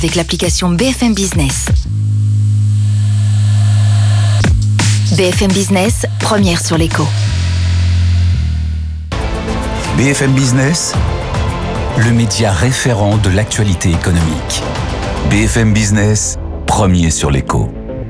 avec l'application BFM Business. BFM Business, première sur l'écho. BFM Business, le média référent de l'actualité économique. BFM Business, premier sur l'écho.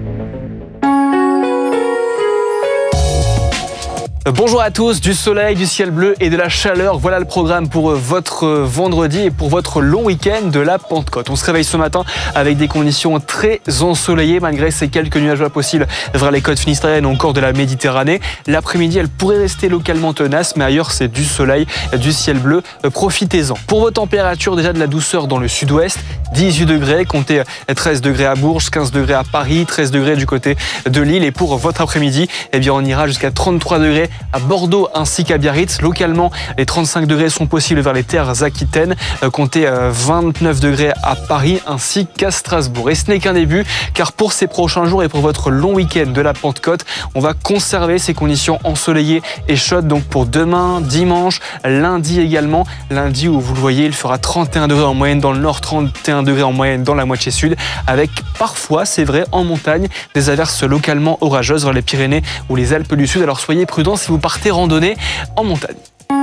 Bonjour à tous, du soleil, du ciel bleu et de la chaleur. Voilà le programme pour votre vendredi et pour votre long week-end de la Pentecôte. On se réveille ce matin avec des conditions très ensoleillées malgré ces quelques nuages possibles vers les côtes finistériennes ou encore de la Méditerranée. L'après-midi, elle pourrait rester localement tenace, mais ailleurs, c'est du soleil, du ciel bleu. Profitez-en. Pour vos températures, déjà de la douceur dans le sud-ouest, 18 degrés, comptez 13 degrés à Bourges, 15 degrés à Paris, 13 degrés du côté de Lille. Et pour votre après-midi, eh bien, on ira jusqu'à 33 degrés à Bordeaux ainsi qu'à Biarritz. Localement, les 35 degrés sont possibles vers les terres aquitaines. Comptez 29 degrés à Paris ainsi qu'à Strasbourg. Et ce n'est qu'un début, car pour ces prochains jours et pour votre long week-end de la Pentecôte, on va conserver ces conditions ensoleillées et chaudes. Donc pour demain, dimanche, lundi également. Lundi où vous le voyez, il fera 31 degrés en moyenne dans le nord, 31 degrés en moyenne dans la moitié sud, avec parfois, c'est vrai, en montagne, des averses localement orageuses vers les Pyrénées ou les Alpes du Sud. Alors soyez prudents si vous partez randonner en montagne.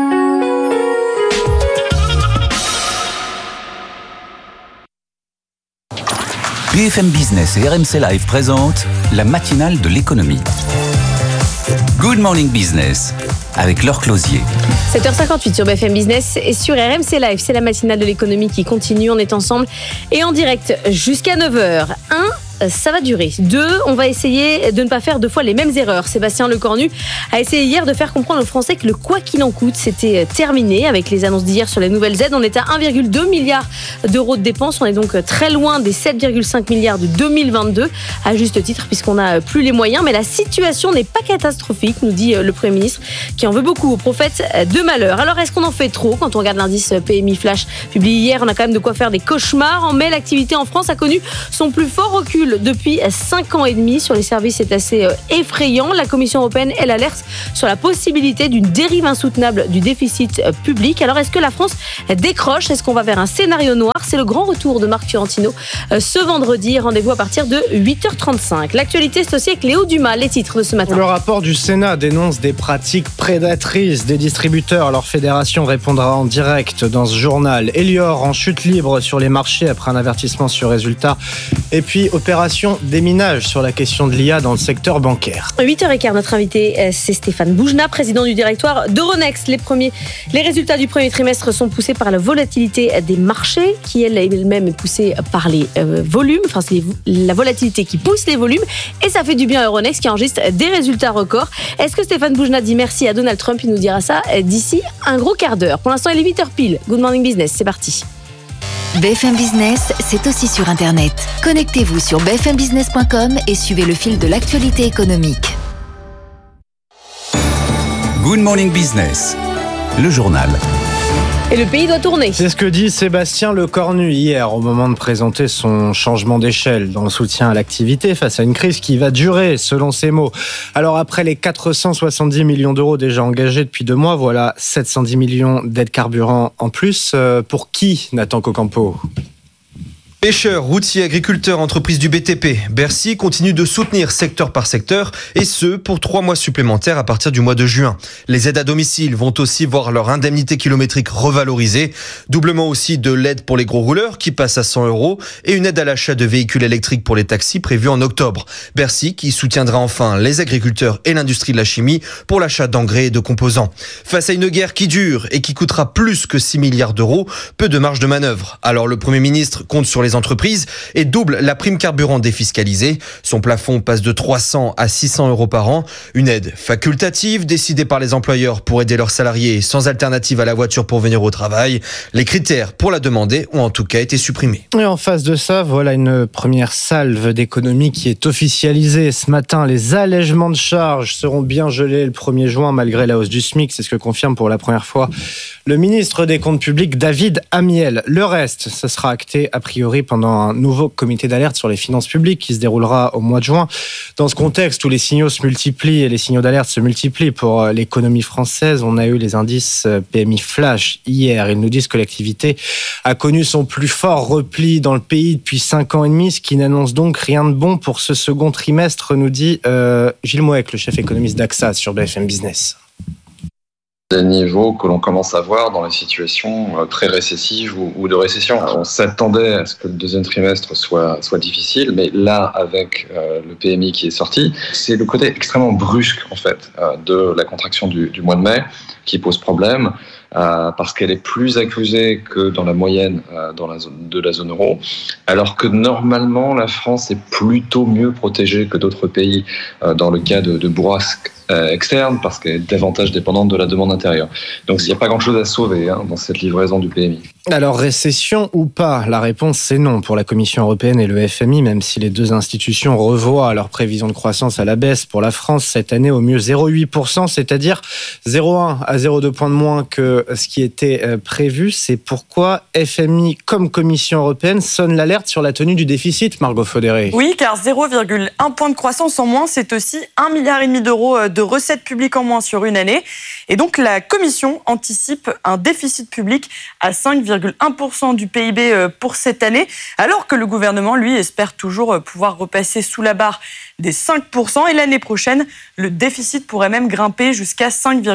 BFM Business et RMC Live présentent la matinale de l'économie. Good Morning Business avec Laure Closier. 7h58 sur BFM Business et sur RMC Live. C'est la matinale de l'économie qui continue. On est ensemble et en direct jusqu'à 9h. Ça va durer. 2, on va essayer de ne pas faire deux fois les mêmes erreurs. Sébastien Lecornu a essayé hier de faire comprendre aux Français que le quoi qu'il en coûte, c'était terminé. Avec les annonces d'hier sur les nouvelles aides, on est à 1,2 milliard d'euros de dépenses. On est donc très loin des 7,5 milliards de 2022, à juste titre, puisqu'on n'a plus les moyens. Mais la situation n'est pas catastrophique, nous dit le Premier ministre, qui en veut beaucoup aux prophètes de malheur. Alors, est-ce qu'on en fait trop? Quand on regarde l'indice PMI Flash publié hier, on a quand même de quoi faire des cauchemars. En mai, l'activité en France a connu son plus fort recul depuis 5 ans et demi. Sur les services, c'est assez effrayant. La Commission européenne, elle alerte sur la possibilité d'une dérive insoutenable du déficit public. Alors, est-ce que la France décroche? Est-ce qu'on va vers un scénario noir? C'est le grand retour de Marc Fiorentino ce vendredi. Rendez-vous à partir de 8h35. L'actualité, c'est aussi avec Léo Dumas, les titres de ce matin. Le rapport du Sénat dénonce des pratiques prédatrices des distributeurs. Leur fédération répondra en direct dans ce journal. Elior en chute libre sur les marchés après un avertissement sur résultat. Et puis, opération déminage sur la question de l'IA dans le secteur bancaire. 8h15, notre invité, c'est Stéphane Boujna, président du directoire d'Euronext. Les résultats du premier trimestre sont poussés par la volatilité des marchés, qui elle-même est poussée par les volumes. Enfin, c'est la volatilité qui pousse les volumes. Et ça fait du bien à Euronext qui enregistre des résultats records. Est-ce que Stéphane Boujna dit merci à Donald Trump? Il nous dira ça d'ici un gros quart d'heure. Pour l'instant, il est 8h pile. Good Morning Business, c'est parti. BFM Business, c'est aussi sur Internet. Connectez-vous sur bfmbusiness.com et suivez le fil de l'actualité économique. Good Morning Business, le journal. Et le pays doit tourner. C'est ce que dit Sébastien Lecornu hier au moment de présenter son changement d'échelle dans le soutien à l'activité face à une crise qui va durer, selon ses mots. Alors après les 470 millions d'euros déjà engagés depuis 2 mois, voilà 710 millions d'aides carburant en plus. Pour qui, Nathan Cocampo ? Pêcheurs, routiers, agriculteurs, entreprises du BTP, Bercy continue de soutenir secteur par secteur et ce pour 3 mois supplémentaires à partir du mois de juin. Les aides à domicile vont aussi voir leur indemnité kilométrique revalorisée. Doublement aussi de l'aide pour les gros rouleurs qui passe à 100 € et une aide à l'achat de véhicules électriques pour les taxis prévue en octobre. Bercy qui soutiendra enfin les agriculteurs et l'industrie de la chimie pour l'achat d'engrais et de composants. Face à une guerre qui dure et qui coûtera plus que 6 milliards d'euros, peu de marge de manœuvre. Alors le Premier ministre compte sur les entreprises et double la prime carburant défiscalisée. Son plafond passe de 300 à 600 € par an. Une aide facultative décidée par les employeurs pour aider leurs salariés sans alternative à la voiture pour venir au travail. Les critères pour la demander ont en tout cas été supprimés. Et en face de ça, voilà une première salve d'économie qui est officialisée ce matin. Les allègements de charges seront bien gelés le 1er juin malgré la hausse du SMIC. C'est ce que confirme pour la première fois le ministre des Comptes publics David Amiel. Le reste, ça sera acté a priori trésorerie pendant un nouveau comité d'alerte sur les finances publiques qui se déroulera au mois de juin. Dans ce contexte où les signaux se multiplient et les signaux d'alerte se multiplient pour l'économie française, on a eu les indices PMI flash hier. Ils nous disent que l'activité a connu son plus fort repli dans le pays depuis 5 ans et demi, ce qui n'annonce donc rien de bon pour ce second trimestre, nous dit Gilles Moec, le chef économiste d'AXA sur BFM Business. Des niveaux que l'on commence à voir dans les situations très récessives ou de récession. On s'attendait à ce que le deuxième trimestre soit difficile, mais là, avec le PMI qui est sorti, c'est le côté extrêmement brusque en fait de la contraction du mois de mai qui pose problème. Parce qu'elle est plus accusée que dans la moyenne de la zone euro, alors que normalement la France est plutôt mieux protégée que d'autres pays dans le cas de bourrasques externes, parce qu'elle est davantage dépendante de la demande intérieure. Donc il n'y a pas grand-chose à sauver dans cette livraison du PMI. Alors récession ou pas, la réponse c'est non pour la Commission européenne et le FMI, même si les deux institutions revoient leurs prévisions de croissance à la baisse pour la France cette année au mieux 0,8%, c'est-à-dire 0,1 à 0,2 points de moins que ce qui était prévu. C'est pourquoi FMI comme Commission européenne sonnent l'alerte sur la tenue du déficit, Margot Faudéré. Oui, car 0,1 point de croissance en moins, c'est aussi 1,5 milliard d'euros de recettes publiques en moins sur une année. Et donc la Commission anticipe un déficit public à 5,1% du PIB pour cette année, alors que le gouvernement, lui, espère toujours pouvoir repasser sous la barre des 5%. Et l'année prochaine, le déficit pourrait même grimper jusqu'à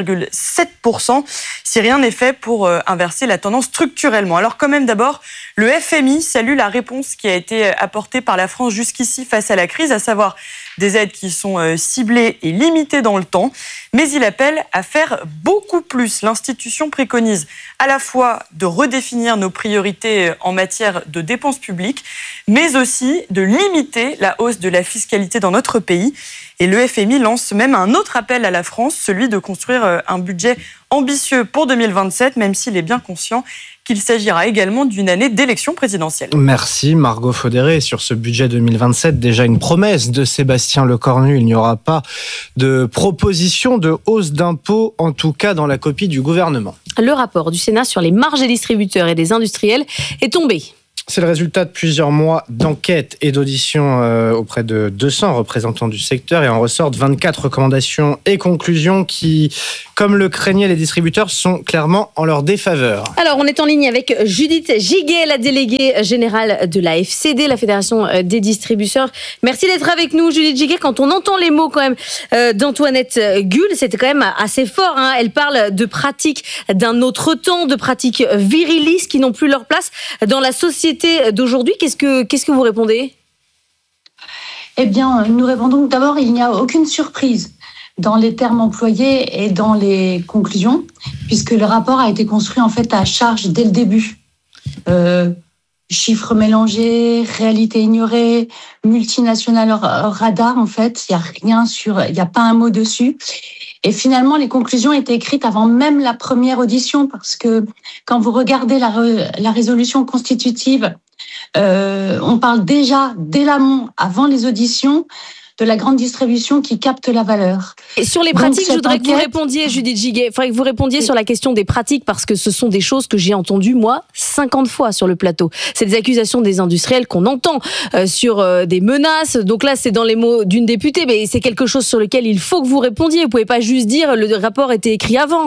5,7% si rien n'est fait pour inverser la tendance structurellement. Alors quand même d'abord, le FMI salue la réponse qui a été apportée par la France jusqu'ici face à la crise, à savoir des aides qui sont ciblées et limitées dans le temps, mais il appelle à faire beaucoup plus. L'institution préconise à la fois de redéfinir nos priorités en matière de dépenses publiques, mais aussi de limiter la hausse de la fiscalité dans notre pays. Et le FMI lance même un autre appel à la France, celui de construire un budget ambitieux pour 2027, même s'il est bien conscient qu'il s'agira également d'une année d'élection présidentielle. Merci Margot Faudéré. Sur ce budget 2027, déjà une promesse de Sébastien Lecornu, il n'y aura pas de proposition de hausse d'impôts, en tout cas dans la copie du gouvernement. Le rapport du Sénat sur les marges des distributeurs et des industriels est tombé. C'est le résultat de plusieurs mois d'enquête et d'audition auprès de 200 représentants du secteur et en ressortent 24 recommandations et conclusions qui, comme le craignaient les distributeurs, sont clairement en leur défaveur. Alors, on est en ligne avec Judith Giguet, la déléguée générale de la FCD, la Fédération des distributeurs. Merci d'être avec nous, Judith Giguet. Quand on entend les mots quand même d'Antoinette Guhl, c'était quand même assez fort. Elle parle de pratiques d'un autre temps, de pratiques virilistes qui n'ont plus leur place dans la société d'aujourd'hui. Qu'est-ce que vous répondez ? Eh bien, nous répondons que d'abord, il n'y a aucune surprise dans les termes employés et dans les conclusions, puisque le rapport a été construit en fait à charge dès le début. Chiffres mélangés, réalité ignorée, multinationales radar, en fait, il n'y a pas un mot dessus. Et finalement, les conclusions étaient écrites avant même la première audition, parce que quand vous regardez la résolution constitutive, on parle déjà dès l'amont, avant les auditions, de la grande distribution qui capte la valeur. Et sur les pratiques, je voudrais que vous répondiez, Judith Giguet. Il faudrait que vous répondiez sur la question des pratiques, parce que ce sont des choses que j'ai entendues, moi, 50 fois sur le plateau. C'est des accusations des industriels qu'on entend sur des menaces. Donc là, c'est dans les mots d'une députée, mais c'est quelque chose sur lequel il faut que vous répondiez. Vous ne pouvez pas juste dire le rapport était écrit avant.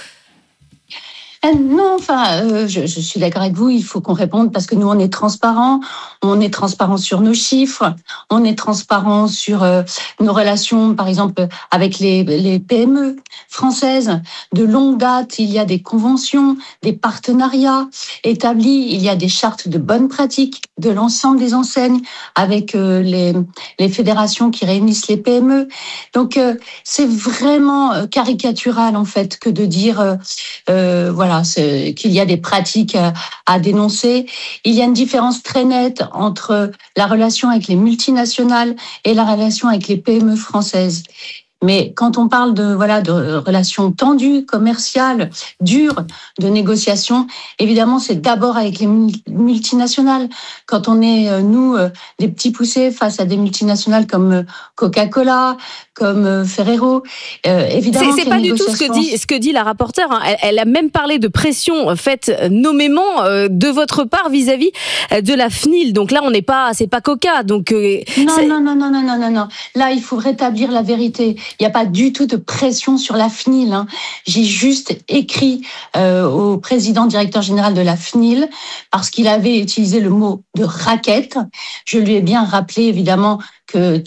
Non, je suis d'accord avec vous, il faut qu'on réponde parce que nous, on est transparent sur nos chiffres, on est transparent sur nos relations, par exemple, avec les PME françaises. De longue date, il y a des conventions, des partenariats établis, il y a des chartes de bonnes pratiques de l'ensemble des enseignes avec les fédérations qui réunissent les PME. Donc, c'est vraiment caricatural, en fait, que de dire, qu'il y a des pratiques à dénoncer. Il y a une différence très nette entre la relation avec les multinationales et la relation avec les PME françaises. Mais quand on parle de relations tendues, commerciales, dures, de négociations, évidemment, c'est d'abord avec les multinationales. Quand on est, nous, des petits poussés face à des multinationales comme Coca-Cola, comme Ferrero, évidemment. C'est pas du tout ce que dit la rapporteure. Hein. Elle a même parlé de pression faite nommément de votre part vis-à-vis de la FNIL. Donc là, c'est pas Coca. Donc non. Là, il faut rétablir la vérité. Il n'y a pas du tout de pression sur la FNIL. Hein. J'ai juste écrit au président directeur général de la FNIL parce qu'il avait utilisé le mot de racket. Je lui ai bien rappelé, évidemment, que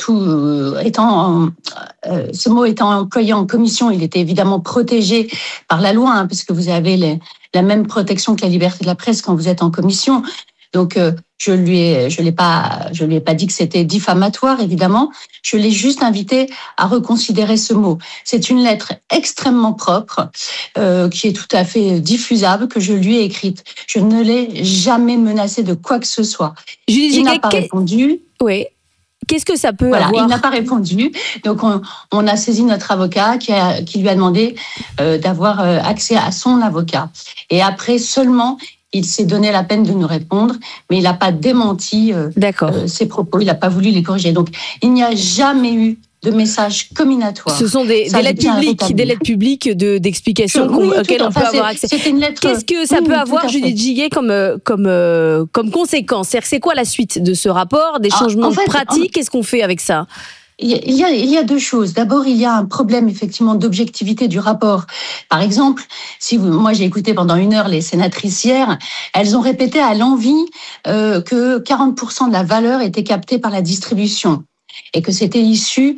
ce mot étant employé en commission, il était évidemment protégé par la loi, parce que vous avez la même protection que la liberté de la presse quand vous êtes en commission. Donc, je lui ai pas dit que c'était diffamatoire, évidemment. Je l'ai juste invité à reconsidérer ce mot. C'est une lettre extrêmement propre, qui est tout à fait diffusable, que je lui ai écrite. Je ne l'ai jamais menacé de quoi que ce soit. Il n'a pas répondu. Oui. Qu'est-ce que ça peut avoir ? Il n'a pas répondu. Donc, on a saisi notre avocat qui lui a demandé d'avoir accès à son avocat. Et après seulement, il s'est donné la peine de nous répondre, mais il n'a pas démenti ses propos. Il n'a pas voulu les corriger. Donc, il n'y a jamais eu de messages comminatoires. Ce sont des lettres publiques d'explications auxquelles on peut avoir accès. Qu'est-ce que ça peut avoir, Judith Giguet, comme conséquence ? C'est quoi la suite de ce rapport, des changements pratiques ? Qu'est-ce qu'on fait avec ça ? Il y a deux choses. D'abord, il y a un problème effectivement d'objectivité du rapport. Par exemple, moi j'ai écouté pendant 1 heure les sénatrices hier, elles ont répété à l'envi que 40% de la valeur était captée par la distribution et que c'était issu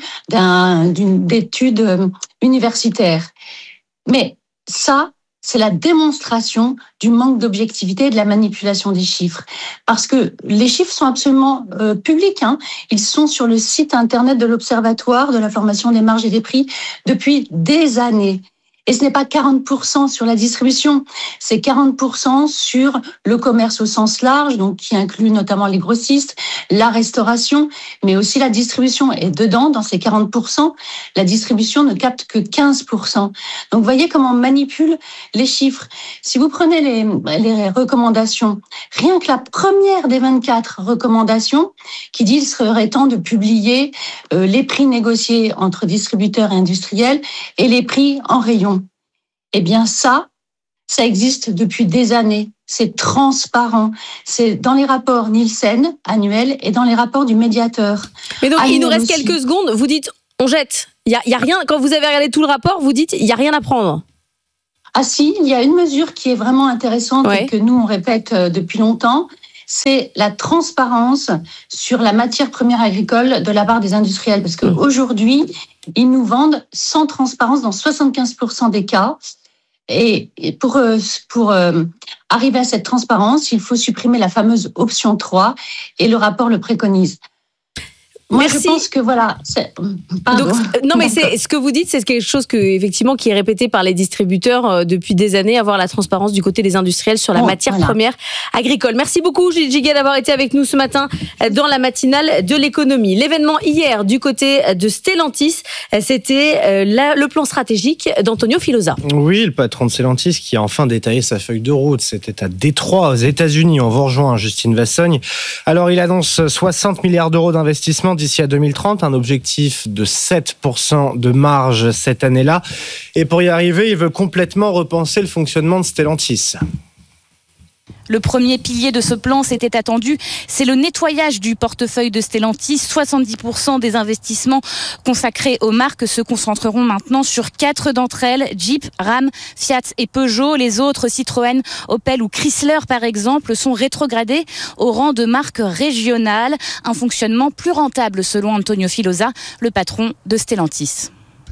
d'études universitaires. Mais ça, c'est la démonstration du manque d'objectivité et de la manipulation des chiffres. Parce que les chiffres sont absolument publics. Ils sont sur le site internet de l'Observatoire de la formation des marges et des prix depuis des années. Et ce n'est pas 40% sur la distribution, c'est 40% sur le commerce au sens large, donc qui inclut notamment les grossistes, la restauration, mais aussi la distribution. Et dedans, dans ces 40%, la distribution ne capte que 15%. Donc, vous voyez comment on manipule les chiffres. Si vous prenez les recommandations, rien que la première des 24 recommandations qui dit qu'il serait temps de publier les prix négociés entre distributeurs et industriels et les prix en rayon. Eh bien ça existe depuis des années. C'est transparent. C'est dans les rapports Nielsen annuels et dans les rapports du médiateur. Mais donc, il nous reste quelques secondes. Vous dites, on jette. Il y a rien. Quand vous avez regardé tout le rapport, vous dites, il y a rien à prendre. Ah si, il y a une mesure qui est vraiment intéressante et que nous on répète depuis longtemps. C'est la transparence sur la matière première agricole de la part des industriels. Parce qu'aujourd'hui, ils nous vendent sans transparence dans 75% des cas. Et pour arriver à cette transparence, il faut supprimer la fameuse option 3 et le rapport le préconise. Moi, je pense que mais c'est ce que vous dites, c'est quelque chose qui est répété par les distributeurs depuis des années, avoir la transparence du côté des industriels sur la matière première agricole. Merci beaucoup, Judith Giguet, d'avoir été avec nous ce matin dans la matinale de l'économie. L'événement hier du côté de Stellantis, c'était le plan stratégique d'Antonio Filosa. Oui, le patron de Stellantis qui a enfin détaillé sa feuille de route. C'était à Détroit, aux États-Unis. On vous rejoint, Justine Vassogne. Alors, il annonce 60 milliards d'euros d'investissement d'ici à 2030, un objectif de 7% de marge cette année-là. Et pour y arriver, il veut complètement repenser le fonctionnement de Stellantis. Le premier pilier de ce plan, c'était attendu, c'est le nettoyage du portefeuille de Stellantis. 70% des investissements consacrés aux marques se concentreront maintenant sur 4 d'entre elles, Jeep, Ram, Fiat et Peugeot. Les autres, Citroën, Opel ou Chrysler par exemple, sont rétrogradés au rang de marques régionales. Un fonctionnement plus rentable selon Antonio Filosa, le patron de Stellantis.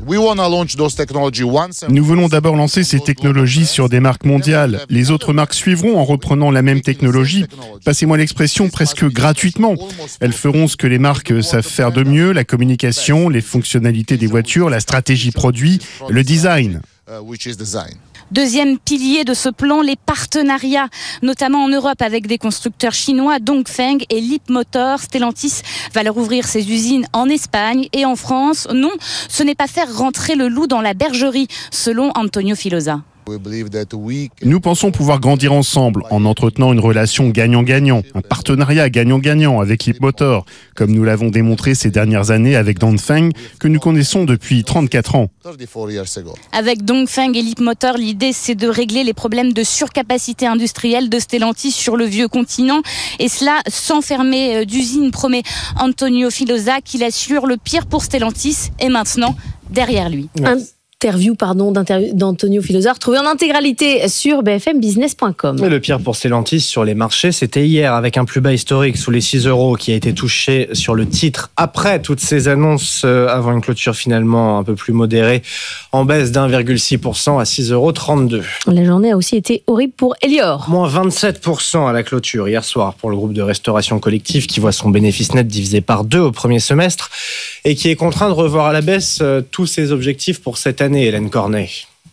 Nous voulons d'abord lancer ces technologies sur des marques mondiales. Les autres marques suivront en reprenant la même technologie. Passez-moi l'expression, presque gratuitement. Elles feront ce que les marques savent faire de mieux, la communication, les fonctionnalités des voitures, la stratégie produit, le design. Deuxième pilier de ce plan, les partenariats, notamment en Europe avec des constructeurs chinois, Dongfeng et Leapmotor. Stellantis va leur ouvrir ses usines en Espagne et en France. Non, ce n'est pas faire rentrer le loup dans la bergerie, selon Antonio Filosa. Nous pensons pouvoir grandir ensemble en entretenant une relation gagnant-gagnant, un partenariat gagnant-gagnant avec Leapmotor, comme nous l'avons démontré ces dernières années avec Dongfeng, que nous connaissons depuis 34 ans. Avec Dongfeng et Leapmotor, l'idée c'est de régler les problèmes de surcapacité industrielle de Stellantis sur le vieux continent, et cela sans fermer d'usine, promet Antonio Filosa, qu'il assure le pire pour Stellantis est maintenant derrière lui. Interview d'Antonio Filosa, retrouvé en intégralité sur bfmbusiness.com. Mais le pire pour Stellantis sur les marchés, c'était hier avec un plus bas historique sous les 6 € qui a été touché sur le titre après toutes ces annonces avant une clôture finalement un peu plus modérée en baisse d'1,6% à 6,32 €. La journée a aussi été horrible pour Elior. Moins 27% à la clôture hier soir pour le groupe de restauration collective qui voit son bénéfice net divisé par 2 au premier semestre et qui est contraint de revoir à la baisse tous ses objectifs pour cette année. Hélène Cornet.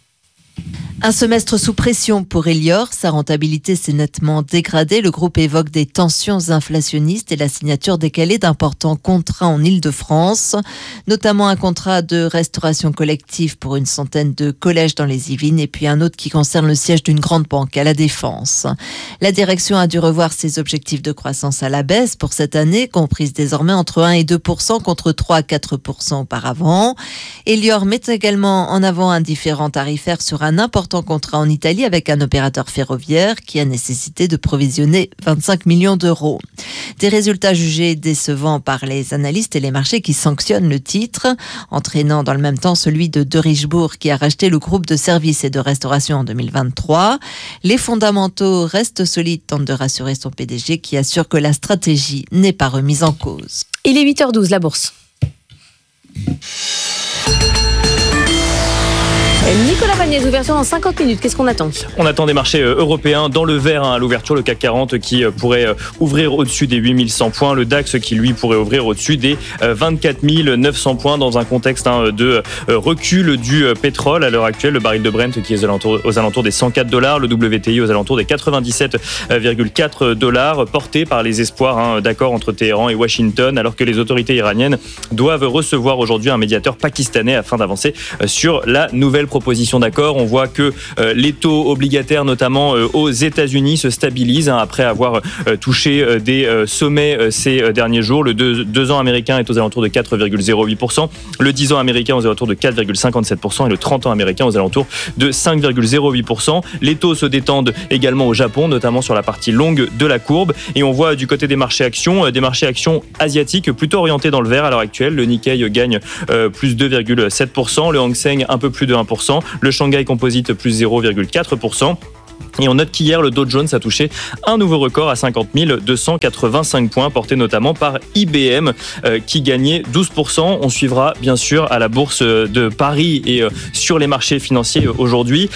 Un semestre sous pression pour Elior. Sa rentabilité s'est nettement dégradée. Le groupe évoque des tensions inflationnistes et la signature décalée d'importants contrats en Île-de-France, notamment un contrat de restauration collective pour une centaine de collèges dans les Yvelines et puis un autre qui concerne le siège d'une grande banque à la Défense. La direction a dû revoir ses objectifs de croissance à la baisse pour cette année, comprise désormais entre 1 et 2% contre 3 à 4% auparavant. Elior met également en avant un différend tarifaire sur un important contrat en Italie avec un opérateur ferroviaire qui a nécessité de provisionner 25 millions d'euros. Des résultats jugés décevants par les analystes et les marchés qui sanctionnent le titre, entraînant dans le même temps celui de Derichebourg qui a racheté le groupe de services et de restauration en 2023. Les fondamentaux restent solides, tente de rassurer son PDG qui assure que la stratégie n'est pas remise en cause. Il est 8h12, la bourse. Nicolas Vagnès, ouverture dans 50 minutes. Qu'est-ce qu'on attend ? On attend des marchés européens dans le vert à l'ouverture. Le CAC 40 qui pourrait ouvrir au-dessus des 8100 points. Le DAX qui, lui, pourrait ouvrir au-dessus des 24 900 points dans un contexte de recul du pétrole. À l'heure actuelle, le baril de Brent qui est aux alentours des $104. Le WTI aux alentours des 97,4 $, porté par les espoirs d'accord entre Téhéran et Washington, alors que les autorités iraniennes doivent recevoir aujourd'hui un médiateur pakistanais afin d'avancer sur la nouvelle proposition d'accord. On voit que les taux obligataires, notamment aux États-Unis, se stabilisent après avoir touché des sommets ces derniers jours. Le 2 ans américain est aux alentours de 4,08%, le 10 ans américain aux alentours de 4,57% et le 30 ans américain aux alentours de 5,08%. Les taux se détendent également au Japon, notamment sur la partie longue de la courbe. Et on voit du côté des marchés actions asiatiques plutôt orientés dans le vert à l'heure actuelle. Le Nikkei gagne plus 2,7%, le Hang Seng un peu plus de 1%, le Shanghai Composite plus 0,4%. Et on note qu'hier, le Dow Jones a touché un nouveau record à 50 285 points, porté notamment par IBM, qui gagnait 12%. On suivra bien sûr à la bourse de Paris et sur les marchés financiers aujourd'hui.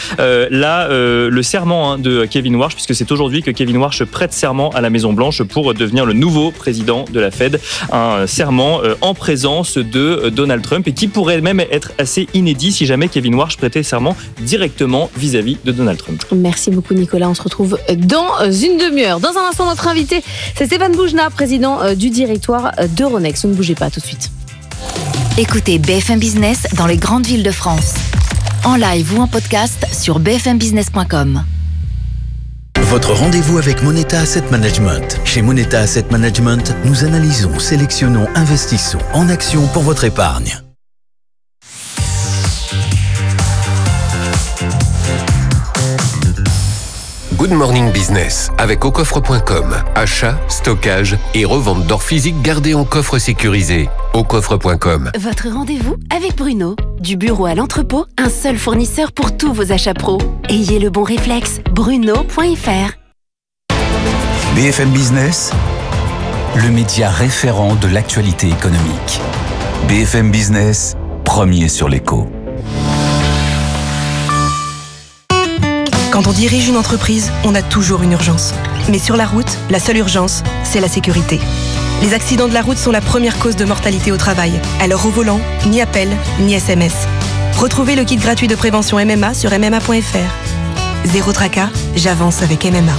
Le serment de Kevin Warsh, puisque c'est aujourd'hui que Kevin Warsh prête serment à la Maison-Blanche pour devenir le nouveau président de la Fed. Un serment en présence de Donald Trump et qui pourrait même être assez inédit si jamais Kevin Warsh prêtait serment directement vis-à-vis de Donald Trump. Merci beaucoup Nicolas, on se retrouve dans une demi-heure. Dans un instant, notre invité, c'est Stéphane Boujna, président du directoire d'Euronext. Ne bougez pas tout de suite. Écoutez BFM Business dans les grandes villes de France. En live ou en podcast sur bfmbusiness.com. Votre rendez-vous avec Moneta Asset Management. Chez Moneta Asset Management, nous analysons, sélectionnons, investissons en actions pour votre épargne. Good Morning Business avec aucoffre.com. Achat, stockage et revente d'or physique gardé en coffre sécurisé. Aucoffre.com. Votre rendez-vous avec Bruno. Du bureau à l'entrepôt, un seul fournisseur pour tous vos achats pro. Ayez le bon réflexe, bruno.fr. BFM Business, le média référent de l'actualité économique. BFM Business, premier sur l'écho. Quand on dirige une entreprise, on a toujours une urgence. Mais sur la route, la seule urgence, c'est la sécurité. Les accidents de la route sont la première cause de mortalité au travail. Alors au volant, ni appel, ni SMS. Retrouvez le kit gratuit de prévention MMA sur MMA.fr. Zéro tracas, j'avance avec MMA.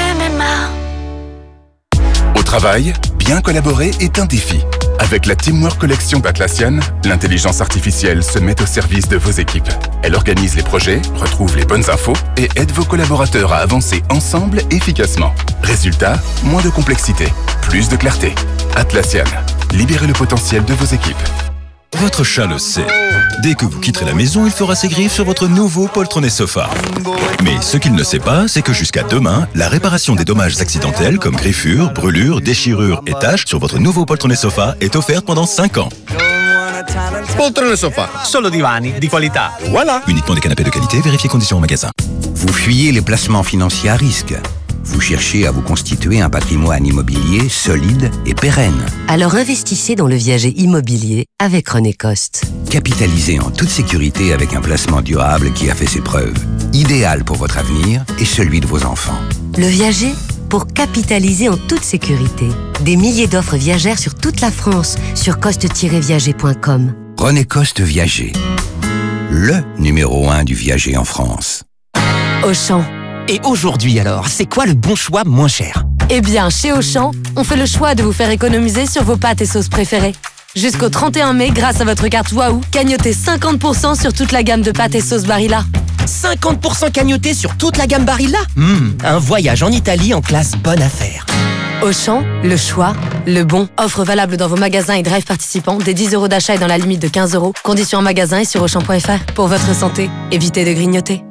Au travail, bien collaborer est un défi. Avec la Teamwork Collection d'Atlassian, l'intelligence artificielle se met au service de vos équipes. Elle organise les projets, retrouve les bonnes infos et aide vos collaborateurs à avancer ensemble efficacement. Résultat, moins de complexité, plus de clarté. Atlassian, libérez le potentiel de vos équipes. Votre chat le sait. Dès que vous quitterez la maison, il fera ses griffes sur votre nouveau poltronnet sofa. Mais ce qu'il ne sait pas, c'est que jusqu'à demain, la réparation des dommages accidentels comme griffures, brûlures, déchirures et taches sur votre nouveau poltronnet sofa est offerte pendant 5 ans. Poltrone sofa, solo divani di qualità. Voilà. Uniquement des canapés de qualité, vérifiez conditions en magasin. Vous fuyez les placements financiers à risque. Vous cherchez à vous constituer un patrimoine immobilier solide et pérenne. Alors investissez dans le viager immobilier avec René Coste. Capitalisez en toute sécurité avec un placement durable qui a fait ses preuves. Idéal pour votre avenir et celui de vos enfants. Le viager pour capitaliser en toute sécurité. Des milliers d'offres viagères sur toute la France sur coste-viager.com. René Coste Viager. Le numéro 1 du viager en France. Auchan. Et aujourd'hui alors, c'est quoi le bon choix moins cher ? Eh bien, chez Auchan, on fait le choix de vous faire économiser sur vos pâtes et sauces préférées. Jusqu'au 31 mai, grâce à votre carte Waouh, cagnotez 50% sur toute la gamme de pâtes et sauces Barilla. 50% cagnoté sur toute la gamme Barilla ? Un voyage en Italie en classe bonne affaire. Auchan, le choix, le bon. Offre valable dans vos magasins et drive participants. Dès 10 € d'achat et dans la limite de 15 €. Conditions en magasin et sur Auchan.fr. Pour votre santé, évitez de grignoter.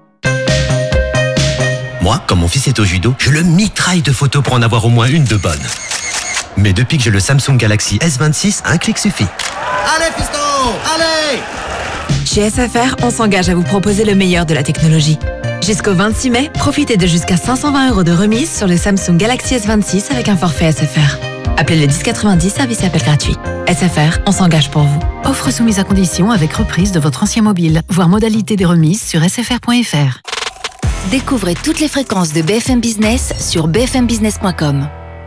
Moi, comme mon fils est au judo, je le mitraille de photos pour en avoir au moins une de bonne. Mais depuis que j'ai le Samsung Galaxy S26, un clic suffit. Allez, fiston, allez! Chez SFR, on s'engage à vous proposer le meilleur de la technologie. Jusqu'au 26 mai, profitez de jusqu'à 520 € de remise sur le Samsung Galaxy S26 avec un forfait SFR. Appelez le 1090, service appel gratuit. SFR, on s'engage pour vous. Offre soumise à condition avec reprise de votre ancien mobile. Voir modalité des remises sur sfr.fr. Découvrez toutes les fréquences de BFM Business sur bfmbusiness.com.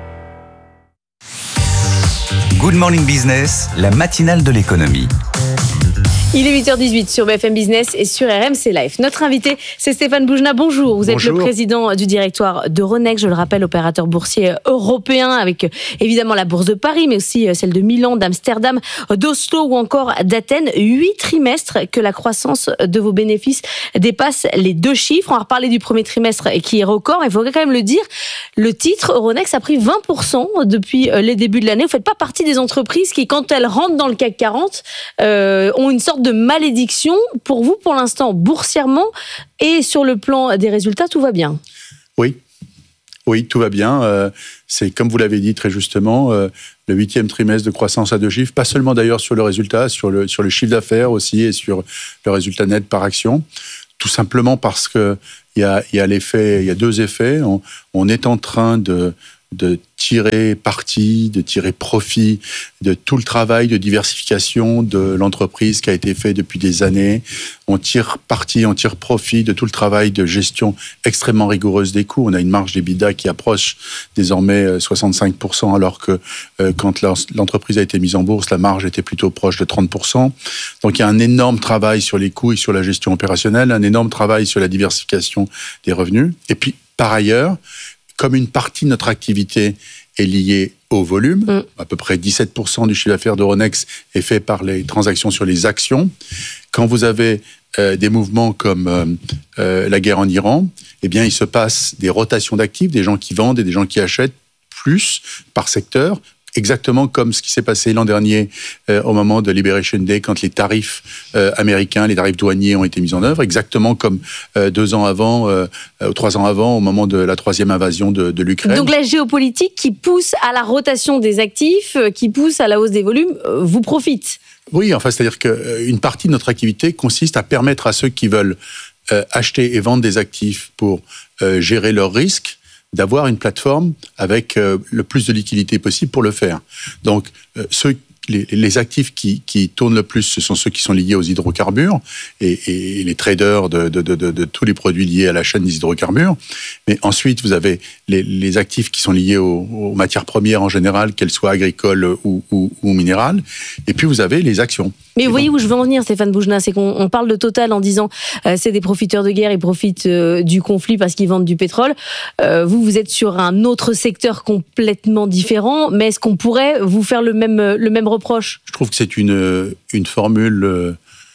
Good Morning Business, la matinale de l'économie. Il est 8h18 sur BFM Business et sur RMC Live. Notre invité, c'est Stéphane Boujna. Bonjour. Vous êtes le président du directoire d'Euronext, je le rappelle, opérateur boursier européen avec évidemment la bourse de Paris, mais aussi celle de Milan, d'Amsterdam, d'Oslo ou encore d'Athènes. 8 trimestres que la croissance de vos bénéfices dépasse les 2 chiffres. On va reparler du premier trimestre qui est record. Il faut quand même le dire, le titre Euronext a pris 20% depuis les débuts de l'année. Vous ne faites pas partie des entreprises qui, quand elles rentrent dans le CAC 40, ont une sorte de malédiction. Pour vous, pour l'instant, boursièrement et sur le plan des résultats, tout va bien. Oui, tout va bien. C'est, comme vous l'avez dit très justement, le 8e trimestre de croissance à 2 chiffres, pas seulement d'ailleurs sur le résultat, sur le chiffre d'affaires aussi et sur le résultat net par action. Tout simplement parce que il y a 2 effets. On est en train de tirer parti, de tirer profit de tout le travail de diversification de l'entreprise qui a été fait depuis des années. On tire parti, on tire profit de tout le travail de gestion extrêmement rigoureuse des coûts. On a une marge d'EBITDA qui approche désormais 65%, alors que quand l'entreprise a été mise en bourse, la marge était plutôt proche de 30%. Donc il y a un énorme travail sur les coûts et sur la gestion opérationnelle, un énorme travail sur la diversification des revenus. Et puis, par ailleurs, comme une partie de notre activité est liée au volume, à peu près 17% du chiffre d'affaires d'Euronext est fait par les transactions sur les actions. Quand vous avez des mouvements comme la guerre en Iran, eh bien, il se passe des rotations d'actifs, des gens qui vendent et des gens qui achètent plus par secteur, exactement comme ce qui s'est passé l'an dernier au moment de Liberation Day, quand les tarifs américains, les tarifs douaniers ont été mis en œuvre, exactement comme 2 ans avant, ou 3 ans avant, au moment de la 3e invasion de l'Ukraine. Donc la géopolitique qui pousse à la rotation des actifs, qui pousse à la hausse des volumes, vous profite. Oui, enfin, c'est-à-dire qu'une partie de notre activité consiste à permettre à ceux qui veulent acheter et vendre des actifs pour gérer leurs risques, d'avoir une plateforme avec le plus de liquidité possible pour le faire. Donc, ceux les actifs qui tournent le plus, ce sont ceux qui sont liés aux hydrocarbures et les traders de tous les produits liés à la chaîne des hydrocarbures. Mais ensuite, vous avez les actifs qui sont liés aux matières premières en général, qu'elles soient agricoles ou minérales. Et puis, vous avez les actions. Mais vous voyez où je veux en venir, Stéphane Boujna, c'est qu'on parle de Total en disant c'est des profiteurs de guerre, ils profitent du conflit parce qu'ils vendent du pétrole. Vous êtes sur un autre secteur complètement différent, mais est-ce qu'on pourrait vous faire le même reproche ? Je trouve que c'est une formule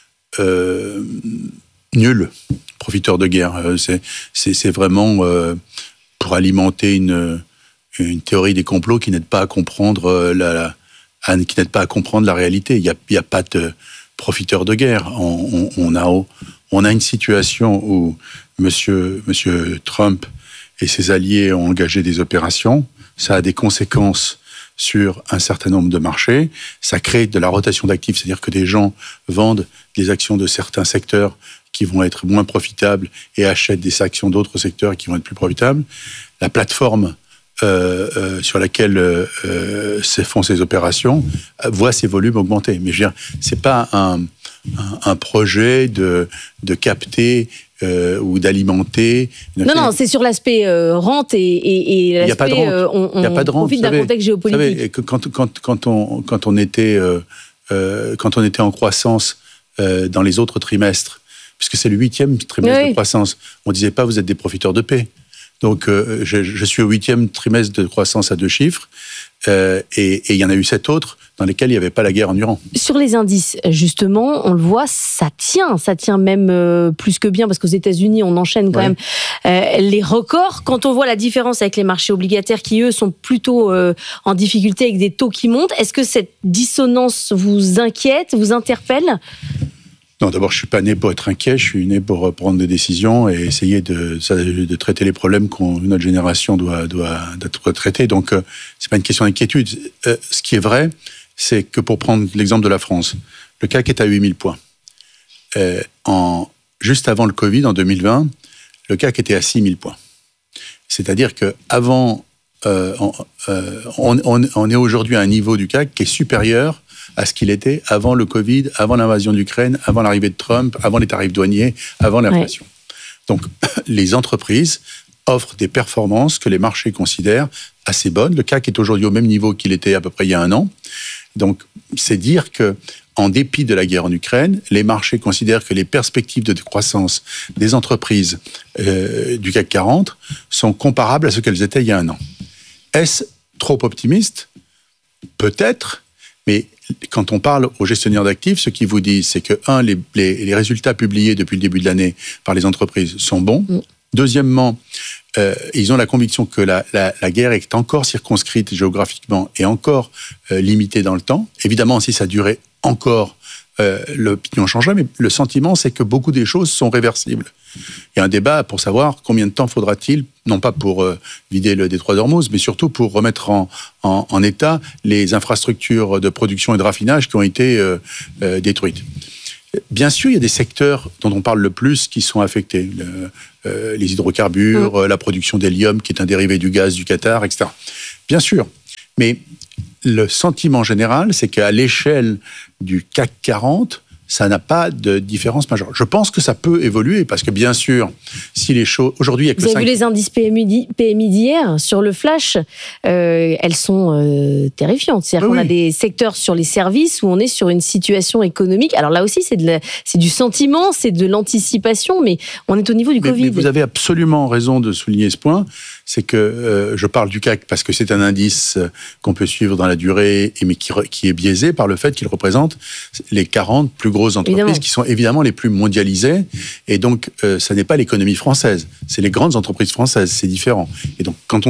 nulle, profiteur de guerre. C'est vraiment pour alimenter une théorie des complots qui n'aide pas à comprendre qui n'aide pas à comprendre la réalité. Il n'y a pas de profiteur de guerre. On a une situation où Monsieur Trump et ses alliés ont engagé des opérations. Ça a des conséquences sur un certain nombre de marchés. Ça crée de la rotation d'actifs, c'est-à-dire que des gens vendent des actions de certains secteurs qui vont être moins profitables et achètent des actions d'autres secteurs qui vont être plus profitables. La plateforme sur laquelle se font ces opérations voit ses volumes augmenter. Mais je veux dire, c'est pas un projet de capter ou d'alimenter. Non, c'est sur l'aspect rente et l'aspect. Il n'y a pas de rente. Il n'y a pas de rente. Profite d'un contexte géopolitique. Vous savez, quand on était en croissance dans les autres trimestres, puisque c'est le 8e trimestre de croissance, on disait pas vous êtes des profiteurs de paix. Donc, je suis au 8e trimestre de croissance à 2 chiffres, et il y en a eu 7 autres dans lesquels il n'y avait pas la guerre en Iran. Sur les indices, justement, on le voit, ça tient même plus que bien, parce qu'aux États-Unis, on enchaîne quand même les records. Quand on voit la différence avec les marchés obligataires qui, eux, sont plutôt en difficulté avec des taux qui montent, est-ce que cette dissonance vous inquiète, vous interpelle ? Non, d'abord, je suis pas né pour être inquiet, je suis né pour prendre des décisions et essayer de traiter les problèmes que notre génération doit traiter. Donc, c'est pas une question d'inquiétude. Ce qui est vrai, c'est que pour prendre l'exemple de la France, le CAC est à 8000 points. Juste avant le Covid, en 2020, le CAC était à 6000 points. C'est-à-dire que avant, on est aujourd'hui à un niveau du CAC qui est supérieur à ce qu'il était avant le Covid, avant l'invasion d'Ukraine, avant l'arrivée de Trump, avant les tarifs douaniers, avant l'inflation. Donc, les entreprises offrent des performances que les marchés considèrent assez bonnes. Le CAC est aujourd'hui au même niveau qu'il était à peu près il y a un an. Donc, c'est dire que, en dépit de la guerre en Ukraine, les marchés considèrent que les perspectives de croissance des entreprises du CAC 40 sont comparables à ce qu'elles étaient il y a un an. Est-ce trop optimiste ? Peut-être, mais quand on parle aux gestionnaires d'actifs, ce qu'ils vous disent, c'est que, les résultats publiés depuis le début de l'année par les entreprises sont bons. Deuxièmement, ils ont la conviction que la guerre est encore circonscrite géographiquement et encore limitée dans le temps. Évidemment, si ça durait encore, l'opinion changerait, mais le sentiment, c'est que beaucoup des choses sont réversibles. Il y a un débat pour savoir combien de temps faudra-t-il, non pas pour vider le détroit d'Ormuz, mais surtout pour remettre en état les infrastructures de production et de raffinage qui ont été détruites. Bien sûr, il y a des secteurs dont on parle le plus qui sont affectés. Les hydrocarbures, la production d'hélium, qui est un dérivé du gaz du Qatar, etc. Bien sûr. Mais le sentiment général, c'est qu'à l'échelle du CAC 40, ça n'a pas de différence majeure. Je pense que ça peut évoluer, parce que bien sûr, si les choses... Aujourd'hui, il y a que Vous avez vu les indices PMI d'hier sur le flash, elles sont terrifiantes. C'est-à-dire qu'on a des secteurs sur les services où on est sur une situation économique. Alors là aussi, c'est du sentiment, c'est de l'anticipation, mais on est au niveau du Covid. Mais vous avez absolument raison de souligner ce point. C'est que je parle du CAC parce que c'est un indice qu'on peut suivre dans la durée, mais qui est biaisé par le fait qu'il représente les 40 plus grosses entreprises qui sont évidemment les plus mondialisées. Et donc, ça n'est pas l'économie française, c'est les grandes entreprises françaises, c'est différent. Et donc, quand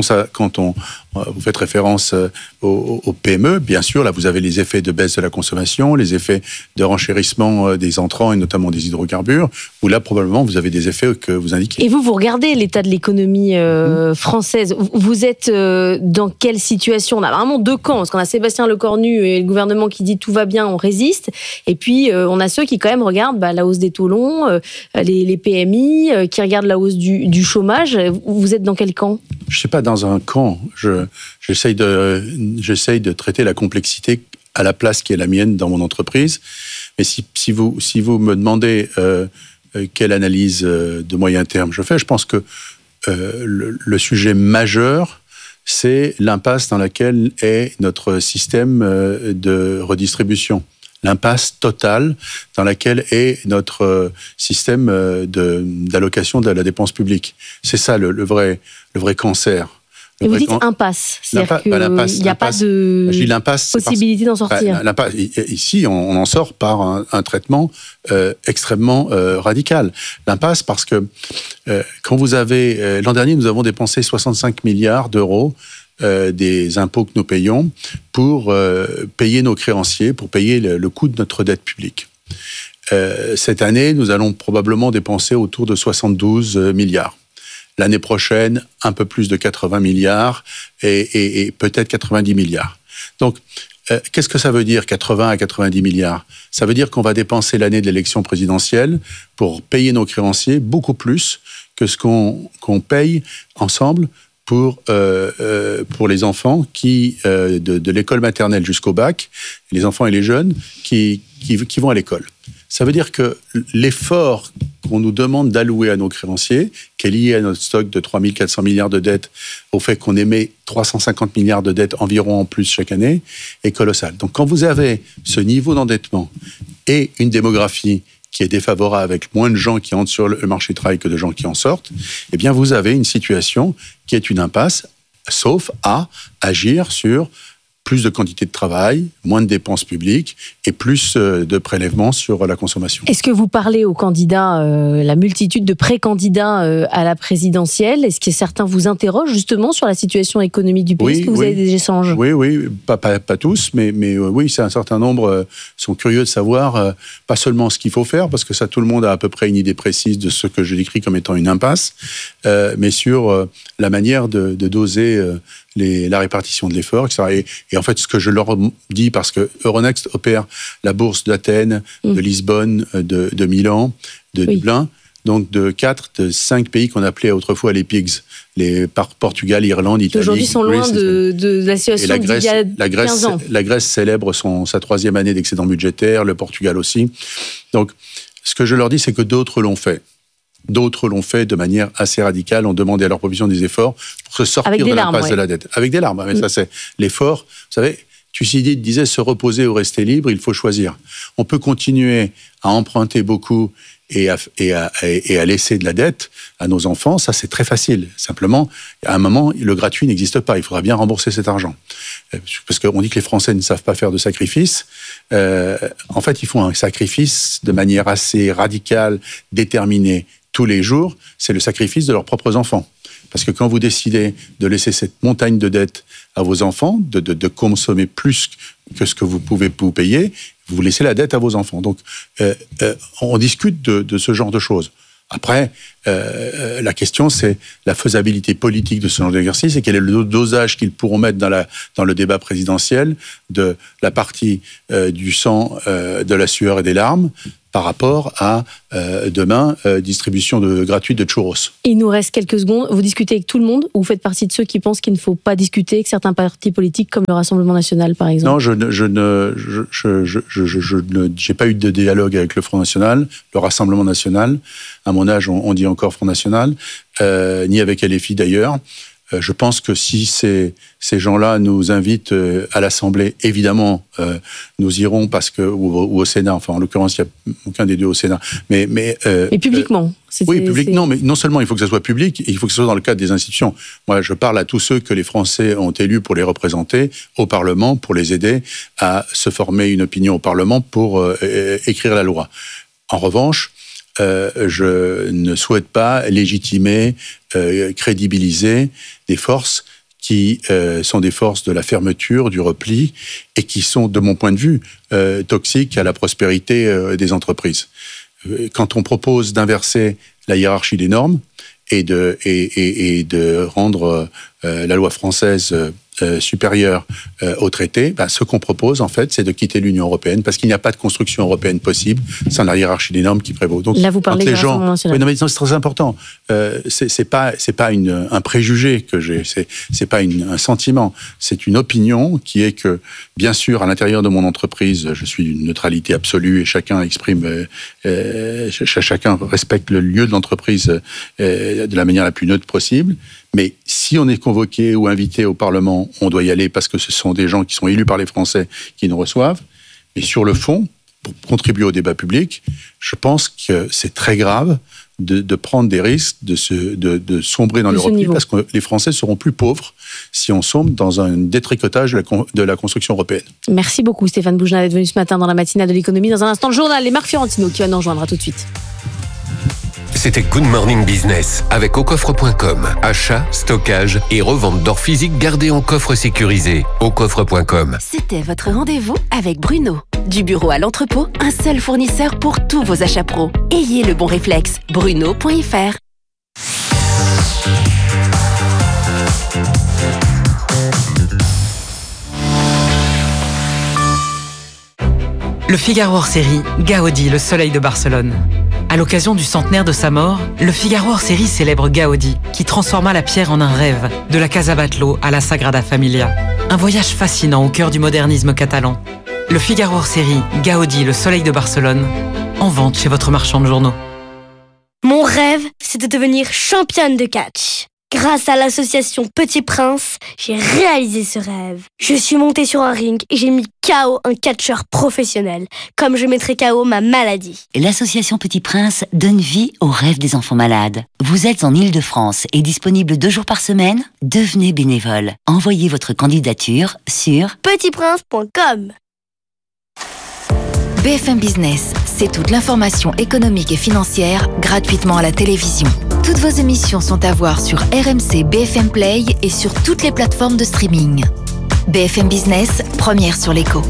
vous faites référence aux PME, bien sûr, là, vous avez les effets de baisse de la consommation, les effets de renchérissement des entrants et notamment des hydrocarbures, où là, probablement, vous avez des effets que vous indiquez. Et vous regardez l'état de l'économie française. Vous êtes dans quelle situation ? On a vraiment deux camps, parce qu'on a Sébastien Lecornu et le gouvernement qui dit tout va bien, on résiste. Et puis, on a ceux qui quand même regardent la hausse des taux longs, les PMI, qui regardent la hausse du chômage. Vous êtes dans quel camp ? Je ne suis pas dans un camp. J'essaye de traiter la complexité à la place qui est la mienne dans mon entreprise. Mais si vous me demandez quelle analyse de moyen terme je fais, je pense que le sujet majeur, c'est l'impasse dans laquelle est notre système de redistribution. L'impasse totale dans laquelle est notre système d'allocation de la dépense publique. C'est ça le vrai cancer. Et vous dites impasse, c'est-à-dire qu'il n'y a pas de possibilité d'en sortir. Ici, on en sort par un traitement extrêmement radical. L'impasse parce que quand vous avez... l'an dernier, nous avons dépensé 65 milliards d'euros des impôts que nous payons pour payer nos créanciers, pour payer le coût de notre dette publique. Cette année, nous allons probablement dépenser autour de 72 milliards. L'année prochaine, un peu plus de 80 milliards et peut-être 90 milliards. Donc, qu'est-ce que ça veut dire, 80 à 90 milliards ? Ça veut dire qu'on va dépenser l'année de l'élection présidentielle pour payer nos créanciers beaucoup plus que ce qu'on paye ensemble pour les enfants qui de l'école maternelle jusqu'au bac, les enfants et les jeunes qui vont à l'école. Ça veut dire que l'effort qu'on nous demande d'allouer à nos créanciers, qui est lié à notre stock de 3 400 milliards de dettes, au fait qu'on émet 350 milliards de dettes environ en plus chaque année, est colossal. Donc quand vous avez ce niveau d'endettement et une démographie qui est défavorable avec moins de gens qui entrent sur le marché du travail que de gens qui en sortent, eh bien vous avez une situation qui est une impasse, sauf à agir sur plus de quantité de travail, moins de dépenses publiques et plus de prélèvements sur la consommation. Est-ce que vous parlez aux candidats, la multitude de pré-candidats à la présidentielle ? Est-ce que certains vous interrogent justement sur la situation économique du pays ? Est-ce que vous avez des échanges ? Oui, pas tous, mais oui, c'est un certain nombre sont curieux de savoir pas seulement ce qu'il faut faire, parce que ça, tout le monde a à peu près une idée précise de ce que je décris comme étant une impasse, mais sur la manière de doser la répartition de l'effort, etc. Et en fait, ce que je leur dis, parce que Euronext opère la bourse d'Athènes, de Lisbonne, de Milan, de Dublin, donc de 5 pays qu'on appelait autrefois les PIGS, Portugal, Irlande, Italie. Aujourd'hui, sont loin de la situation d'il y a 15 ans. La Grèce célèbre sa 3e année d'excédent budgétaire, le Portugal aussi. Donc, ce que je leur dis, c'est que d'autres l'ont fait. D'autres l'ont fait de manière assez radicale, ont demandé à leur population des efforts pour se sortir de l'impasse de la dette. Avec des larmes, mais ça c'est l'effort. Vous savez, Thucydide disait se reposer ou rester libre, il faut choisir. On peut continuer à emprunter beaucoup et à laisser de la dette à nos enfants, ça c'est très facile. Simplement, à un moment, le gratuit n'existe pas, il faudra bien rembourser cet argent. Parce qu'on dit que les Français ne savent pas faire de sacrifice. En fait, ils font un sacrifice de manière assez radicale, déterminée, tous les jours, c'est le sacrifice de leurs propres enfants. Parce que quand vous décidez de laisser cette montagne de dettes à vos enfants, de consommer plus que ce que vous pouvez vous payer, vous laissez la dette à vos enfants. Donc, on discute de ce genre de choses. Après, la question, c'est la faisabilité politique de ce genre d'exercice et quel est le dosage qu'ils pourront mettre dans le débat présidentiel de la partie du sang, de la sueur et des larmes par rapport à demain, distribution gratuite de churros. Il nous reste quelques secondes. Vous discutez avec tout le monde ou vous faites partie de ceux qui pensent qu'il ne faut pas discuter avec certains partis politiques comme le Rassemblement National, par exemple ? Non, je n'ai pas eu de dialogue avec le Front National, le Rassemblement National. À mon âge, on dit encore Front National, ni avec LFI d'ailleurs. Je pense que si ces gens-là nous invitent à l'Assemblée, évidemment, nous irons ou au Sénat. Enfin, en l'occurrence, il n'y a aucun des deux au Sénat. Mais publiquement. Oui, publiquement. Mais non seulement il faut que ça soit public, il faut que ce soit dans le cadre des institutions. Moi, je parle à tous ceux que les Français ont élus pour les représenter au Parlement, pour les aider à se former une opinion au Parlement pour écrire la loi. En revanche, je ne souhaite pas légitimer, crédibiliser des forces qui sont des forces de la fermeture, du repli, et qui sont, de mon point de vue, toxiques à la prospérité des entreprises. Quand on propose d'inverser la hiérarchie des normes et de rendre la loi française supérieure au traité, ce qu'on propose en fait, c'est de quitter l'Union européenne parce qu'il n'y a pas de construction européenne possible sans la hiérarchie des normes qui prévaut. Donc, là, vous parlez les gens, oui, non, mais c'est très important. C'est pas un préjugé que j'ai, c'est pas un sentiment, c'est une opinion qui est que, bien sûr, à l'intérieur de mon entreprise, je suis d'une neutralité absolue et chacun exprime, chacun respecte le lieu de l'entreprise de la manière la plus neutre possible. Mais si on est convoqué ou invité au Parlement, on doit y aller parce que ce sont des gens qui sont élus par les Français qui nous reçoivent. Mais sur le fond, pour contribuer au débat public, je pense que c'est très grave de prendre des risques, de sombrer dans le repli, parce que les Français seront plus pauvres si on sombre dans un détricotage de la construction européenne. Merci beaucoup Stéphane Boujnah d'être venu ce matin dans la matinale de l'économie. Dans un instant, le journal et Marc Fiorentino qui va nous rejoindre. À tout de suite. C'était Good Morning Business avec aucoffre.com. Achat, stockage et revente d'or physique gardé en coffre sécurisé. Aucoffre.com. C'était votre rendez-vous avec Bruno. Du bureau à l'entrepôt, un seul fournisseur pour tous vos achats pro. Ayez le bon réflexe. Bruno.fr. Le Figaro hors série, Gaudi, le soleil de Barcelone. À l'occasion du centenaire de sa mort, le Figaro hors série célèbre Gaudi, qui transforma la pierre en un rêve, de la Casa Batlló à la Sagrada Familia. Un voyage fascinant au cœur du modernisme catalan. Le Figaro hors série, Gaudi, le soleil de Barcelone, en vente chez votre marchand de journaux. Mon rêve, c'est de devenir championne de catch. Grâce à l'association Petit Prince, j'ai réalisé ce rêve. Je suis montée sur un ring et j'ai mis KO un catcheur professionnel, comme je mettrai KO ma maladie. L'association Petit Prince donne vie aux rêves des enfants malades. Vous êtes en Île-de-France et disponible 2 jours par semaine ? Devenez bénévole. Envoyez votre candidature sur petitprince.com. BFM Business, c'est toute l'information économique et financière gratuitement à la télévision. Toutes vos émissions sont à voir sur RMC BFM Play et sur toutes les plateformes de streaming. BFM Business, première sur l'écho.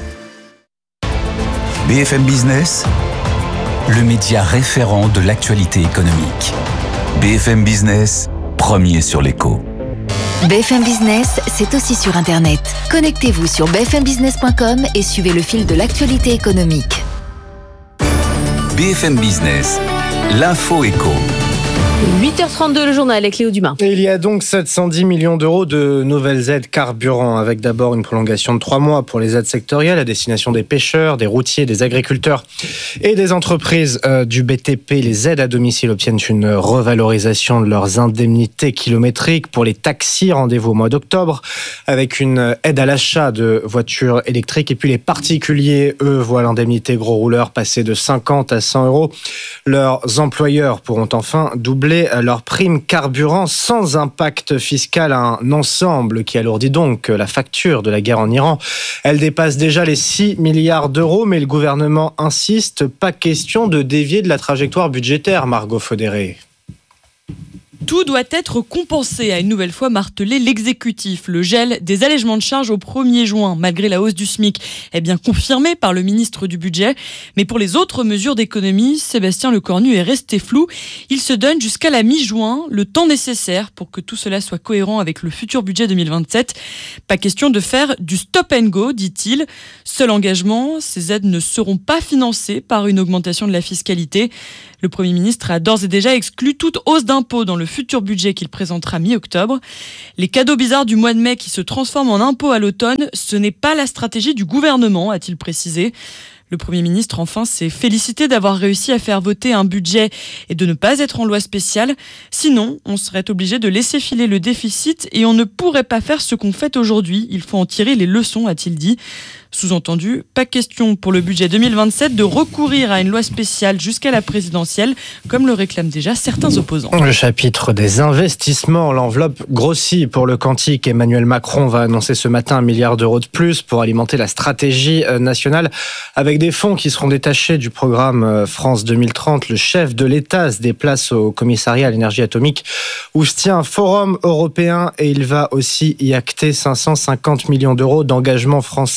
BFM Business, le média référent de l'actualité économique. BFM Business, premier sur l'écho. BFM Business, c'est aussi sur Internet. Connectez-vous sur bfmbusiness.com et suivez le fil de l'actualité économique. BFM Business, l'info éco. 8h32, le journal avec Léo Dumas. Et il y a donc 710 millions d'euros de nouvelles aides carburant, avec d'abord une prolongation de 3 mois pour les aides sectorielles à destination des pêcheurs, des routiers, des agriculteurs et des entreprises du BTP. Les aides à domicile obtiennent une revalorisation de leurs indemnités kilométriques. Pour les taxis, rendez-vous au mois d'octobre, avec une aide à l'achat de voitures électriques. Et puis les particuliers, eux, voient l'indemnité gros rouleur passer de 50 à 100 euros. Leurs employeurs pourront enfin doubler leur prime carburant sans impact fiscal, un ensemble qui alourdit donc la facture de la guerre en Iran. Elle dépasse déjà les 6 milliards d'euros, mais le gouvernement insiste, pas question de dévier de la trajectoire budgétaire, Margot Faudéré. Tout doit être compensé, a une nouvelle fois martelé l'exécutif. Le gel des allègements de charges au 1er juin, malgré la hausse du SMIC, est bien confirmé par le ministre du Budget. Mais pour les autres mesures d'économie, Sébastien Lecornu est resté flou. Il se donne jusqu'à la mi-juin le temps nécessaire pour que tout cela soit cohérent avec le futur budget 2027. Pas question de faire du stop and go, dit-il. Seul engagement, ces aides ne seront pas financées par une augmentation de la fiscalité. Le Premier ministre a d'ores et déjà exclu toute hausse d'impôts dans le futur budget qu'il présentera mi-octobre. Les cadeaux bizarres du mois de mai qui se transforment en impôts à l'automne, ce n'est pas la stratégie du gouvernement, a-t-il précisé. Le Premier ministre, enfin, s'est félicité d'avoir réussi à faire voter un budget et de ne pas être en loi spéciale. Sinon, on serait obligé de laisser filer le déficit et on ne pourrait pas faire ce qu'on fait aujourd'hui. Il faut en tirer les leçons, a-t-il dit. Sous-entendu, pas question pour le budget 2027 de recourir à une loi spéciale jusqu'à la présidentielle, comme le réclament déjà certains opposants. Le chapitre des investissements, l'enveloppe grossit pour le quantique. Emmanuel Macron va annoncer ce matin 1 milliard d'euros de plus pour alimenter la stratégie nationale avec des fonds qui seront détachés du programme France 2030. Le chef de l'État se déplace au commissariat à l'énergie atomique où se tient un forum européen et il va aussi y acter 550 millions d'euros d'engagement français dans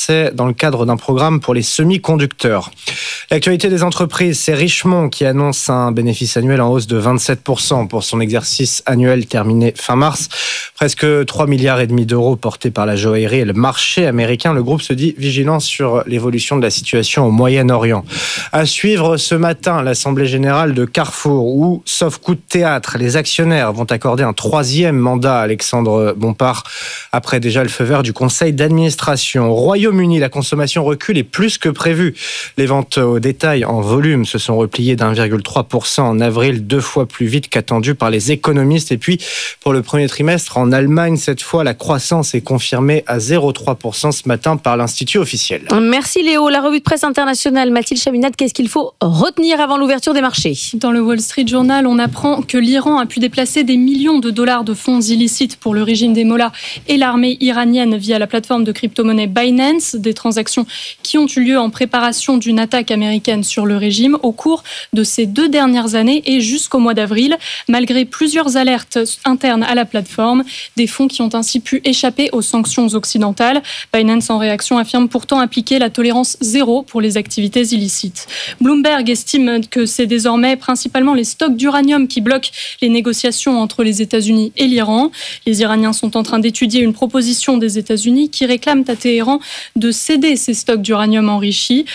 dans le cadre d'un programme pour les semi-conducteurs. L'actualité des entreprises, c'est Richemont qui annonce un bénéfice annuel en hausse de 27% pour son exercice annuel terminé fin mars. Presque 3,5 milliards d'euros portés par la joaillerie et le marché américain. Le groupe se dit vigilant sur l'évolution de la situation au Moyen-Orient. À suivre ce matin, l'Assemblée générale de Carrefour où, sauf coup de théâtre, les actionnaires vont accorder un 3e mandat à Alexandre Bompard après déjà le feu vert du conseil d'administration. Au Royaume-Uni, la consommation recule et plus que prévu. Les ventes au détail en volume se sont repliées d'1,3% en avril, 2 fois plus vite qu'attendu par les économistes. Et puis, pour le premier trimestre, en Allemagne, cette fois, la croissance est confirmée à 0,3% ce matin par l'Institut officiel. Merci Léo. La revue de presse internationale, Mathilde Chaminade, qu'est-ce qu'il faut retenir avant l'ouverture des marchés ? Dans le Wall Street Journal, on apprend que l'Iran a pu déplacer des millions de dollars de fonds illicites pour le régime des Mollahs et l'armée iranienne via la plateforme de crypto-monnaie Binance, des transactions qui ont eu lieu en préparation d'une attaque américaine sur le régime au cours de ces 2 dernières années et jusqu'au mois d'avril, malgré plusieurs alertes internes à la plateforme, des fonds qui ont ainsi pu échapper aux sanctions occidentales. Binance, en réaction, affirme pourtant appliquer la tolérance zéro pour les activités illicites. Bloomberg estime que c'est désormais principalement les stocks d'uranium qui bloquent les négociations entre les États-Unis et l'Iran. Les Iraniens sont en train d'étudier une proposition des États-Unis qui réclament à Téhéran de céder ces stocks d'uranium enrichi.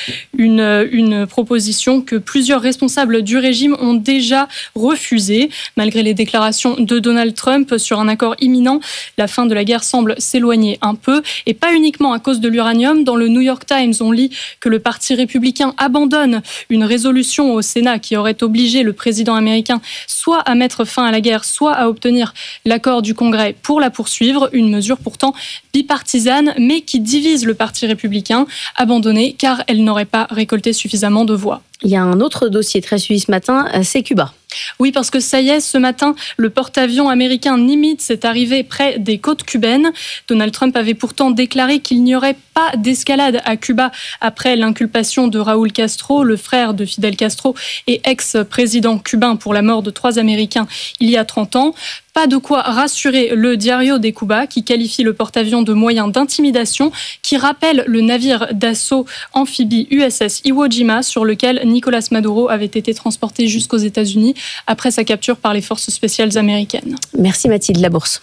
Une proposition que plusieurs responsables du régime ont déjà refusée. Malgré les déclarations de Donald Trump sur un accord imminent, la fin de la guerre semble s'éloigner un peu. Et pas uniquement à cause de l'uranium. Dans le New York Times, on lit que le Parti républicain abandonne une résolution au Sénat qui aurait obligé le président américain soit à mettre fin à la guerre, soit à obtenir l'accord du Congrès pour la poursuivre. Une mesure pourtant bipartisane, mais qui divise le Parti républicain, abandonnée car elle n'aurait pas récolté suffisamment de voix. Il y a un autre dossier très suivi ce matin, c'est Cuba. Oui, parce que ça y est, ce matin, le porte-avions américain Nimitz est arrivé près des côtes cubaines. Donald Trump avait pourtant déclaré qu'il n'y aurait pas d'escalade à Cuba après l'inculpation de Raúl Castro, le frère de Fidel Castro et ex-président cubain pour la mort de 3 Américains il y a 30 ans. Pas de quoi rassurer le Diario de Cuba qui qualifie le porte-avions de moyen d'intimidation qui rappelle le navire d'assaut amphibie USS Iwo Jima sur lequel Nicolás Maduro avait été transporté jusqu'aux États-Unis après sa capture par les forces spéciales américaines. Merci Mathilde, la bourse.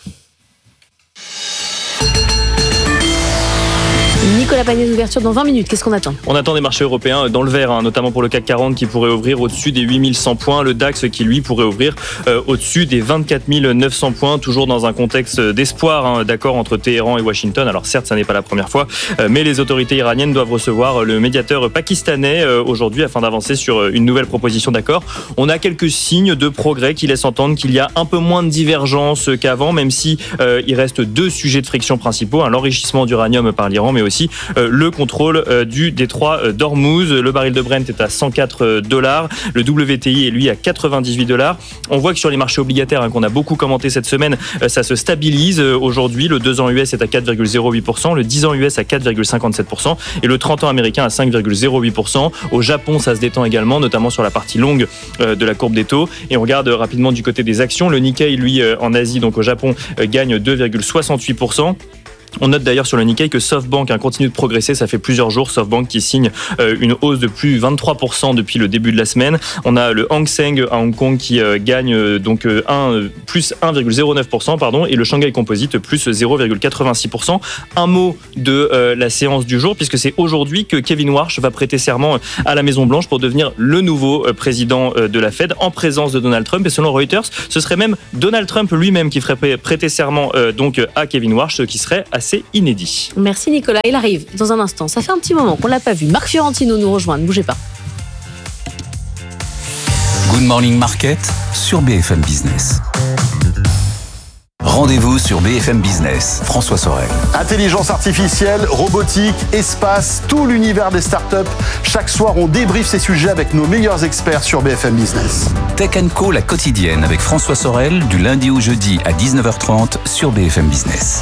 Nicolas Pagnès, ouverture dans 20 minutes. Qu'est-ce qu'on attend ? On attend des marchés européens dans le vert, notamment pour le CAC 40 qui pourrait ouvrir au-dessus des 8100 points. Le DAX qui, lui, pourrait ouvrir au-dessus des 24 900 points, toujours dans un contexte d'espoir, d'accord entre Téhéran et Washington. Alors certes, ça n'est pas la première fois, mais les autorités iraniennes doivent recevoir le médiateur pakistanais aujourd'hui afin d'avancer sur une nouvelle proposition d'accord. On a quelques signes de progrès qui laissent entendre qu'il y a un peu moins de divergence qu'avant, même si il reste 2 sujets de friction principaux, l'enrichissement d'uranium par l'Iran, mais aussi le contrôle du détroit d'Ormuz. Le baril de Brent est à $104. Le WTI est lui à $98. On voit que sur les marchés obligataires qu'on a beaucoup commenté cette semaine, ça se stabilise aujourd'hui. Le 2 ans US est à 4,08%, le 10 ans US à 4,57% et le 30 ans américain à 5,08%. Au Japon, ça se détend également, notamment sur la partie longue de la courbe des taux. Et on regarde rapidement du côté des actions. Le Nikkei, lui, en Asie, donc au Japon, gagne 2,68%. On note d'ailleurs sur le Nikkei que SoftBank continue de progresser. Ça fait plusieurs jours, SoftBank qui signe une hausse de plus 23% depuis le début de la semaine. On a le Hang Seng à Hong Kong qui gagne donc plus 1,09%, et le Shanghai Composite plus 0,86%. Un mot de la séance du jour, puisque c'est aujourd'hui que Kevin Warsh va prêter serment à la Maison-Blanche pour devenir le nouveau président de la Fed en présence de Donald Trump. Et selon Reuters, ce serait même Donald Trump lui-même qui ferait prêter serment donc à Kevin Warsh, ce qui serait assez inédit. Merci Nicolas, il arrive dans un instant. Ça fait un petit moment qu'on ne l'a pas vu. Marc Fiorentino nous rejoint, ne bougez pas. Good Morning Market sur BFM Business. Rendez-vous sur BFM Business. François Sorel. Intelligence artificielle, robotique, espace, tout l'univers des startups. Chaque soir, on débriefe ces sujets avec nos meilleurs experts sur BFM Business. Tech & Co, la quotidienne avec François Sorel, du lundi au jeudi à 19h30 sur BFM Business.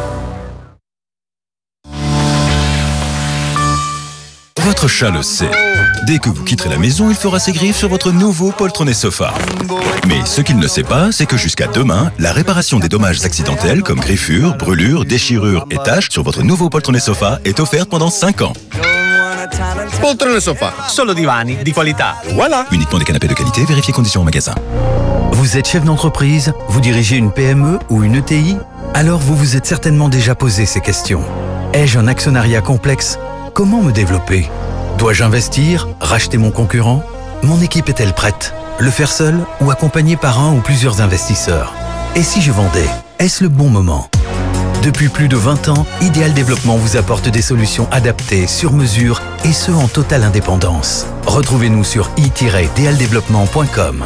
Votre chat le sait. Dès que vous quitterez la maison, il fera ses griffes sur votre nouveau poltronnet sofa. Mais ce qu'il ne sait pas, c'est que jusqu'à demain, la réparation des dommages accidentels comme griffures, brûlures, déchirures et taches sur votre nouveau poltronnet sofa est offerte pendant 5 ans. Poltrone sofa, solo divani di qualità. Voilà. Uniquement des canapés de qualité, vérifiez conditions au magasin. Vous êtes chef d'entreprise, vous dirigez une PME ou une ETI? Alors vous vous êtes certainement déjà posé ces questions. Ai-je un actionnariat complexe? Comment me développer? Dois-je investir? Racheter mon concurrent? Mon équipe est-elle prête? Le faire seul ou accompagné par un ou plusieurs investisseurs? Et si je vendais? Est-ce le bon moment? Depuis plus de 20 ans, Ideal Développement vous apporte des solutions adaptées, sur mesure et ce en totale indépendance. Retrouvez-nous sur i-dealdéveloppement.com.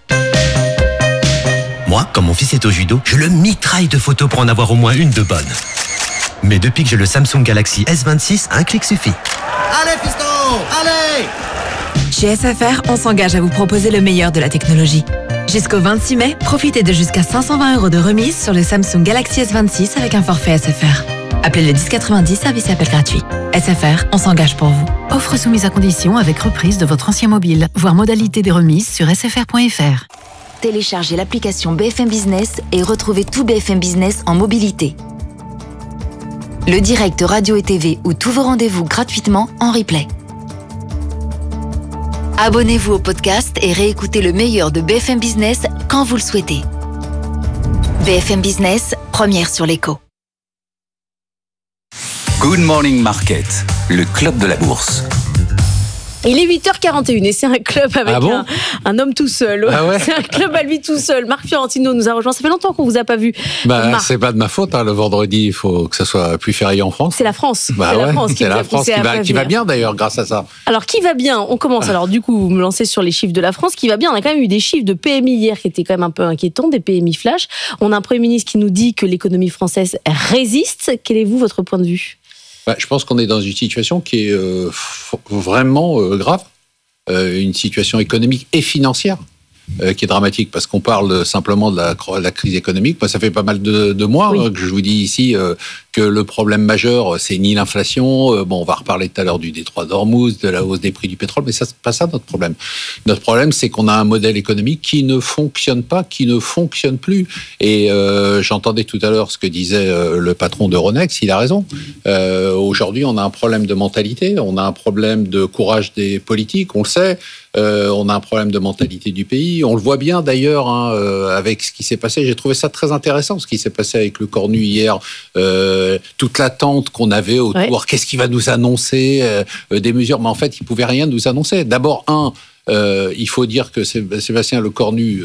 Moi, quand mon fils est au judo, je le mitraille de photos pour en avoir au moins une de bonne. Mais depuis que j'ai le Samsung Galaxy S26, un clic suffit. Allez, fiston, allez! Chez SFR, on s'engage à vous proposer le meilleur de la technologie. Jusqu'au 26 mai, profitez de jusqu'à 520 € de remise sur le Samsung Galaxy S26 avec un forfait SFR. Appelez le 1090, service et appel gratuit. SFR, on s'engage pour vous. Offre soumise à condition avec reprise de votre ancien mobile. Voir modalité des remises sur sfr.fr. Téléchargez l'application BFM Business et retrouvez tout BFM Business en mobilité. Le direct radio et TV ou tous vos rendez-vous gratuitement en replay. Abonnez-vous au podcast et réécoutez le meilleur de BFM Business quand vous le souhaitez. BFM Business, première sur l'écho. Good Morning Market, le club de la bourse. Il est 8h41 et c'est un club avec un homme tout seul. Ah ouais. C'est un club à lui tout seul. Marc Fiorentino nous a rejoint. Ça fait longtemps qu'on vous a pas vu. C'est pas de ma faute. Le vendredi, il faut que ça soit plus férié en France. C'est la France. C'est la France qui va bien d'ailleurs grâce à ça. Alors qui va bien? On commence. Alors du coup, vous me lancez sur les chiffres de la France. Qui va bien? On a quand même eu des chiffres de PMI hier qui étaient quand même un peu inquiétants, des PMI flash. On a un Premier ministre qui nous dit que l'économie française résiste. Quel est votre point de vue? Je pense qu'on est dans une situation qui est vraiment grave, une situation économique et financière qui est dramatique, parce qu'on parle simplement de la crise économique. Moi, ça fait pas mal de mois que je vous dis ici que le problème majeur, c'est ni l'inflation, on va reparler tout à l'heure du détroit d'Ormuz, de la hausse des prix du pétrole, mais c'est pas ça notre problème. Notre problème, c'est qu'on a un modèle économique qui ne fonctionne pas, qui ne fonctionne plus. Et j'entendais tout à l'heure ce que disait le patron d'Euronext, il a raison. Aujourd'hui, on a un problème de mentalité, on a un problème de courage des politiques, on le sait. On a un problème de mentalité du pays. On le voit bien d'ailleurs avec ce qui s'est passé. J'ai trouvé ça très intéressant, ce qui s'est passé avec le Cornu hier. Toute l'attente qu'on avait autour, qu'est-ce qu'il va nous annoncer, des mesures. Mais en fait, il ne pouvait rien nous annoncer. D'abord, il faut dire que Sébastien Lecornu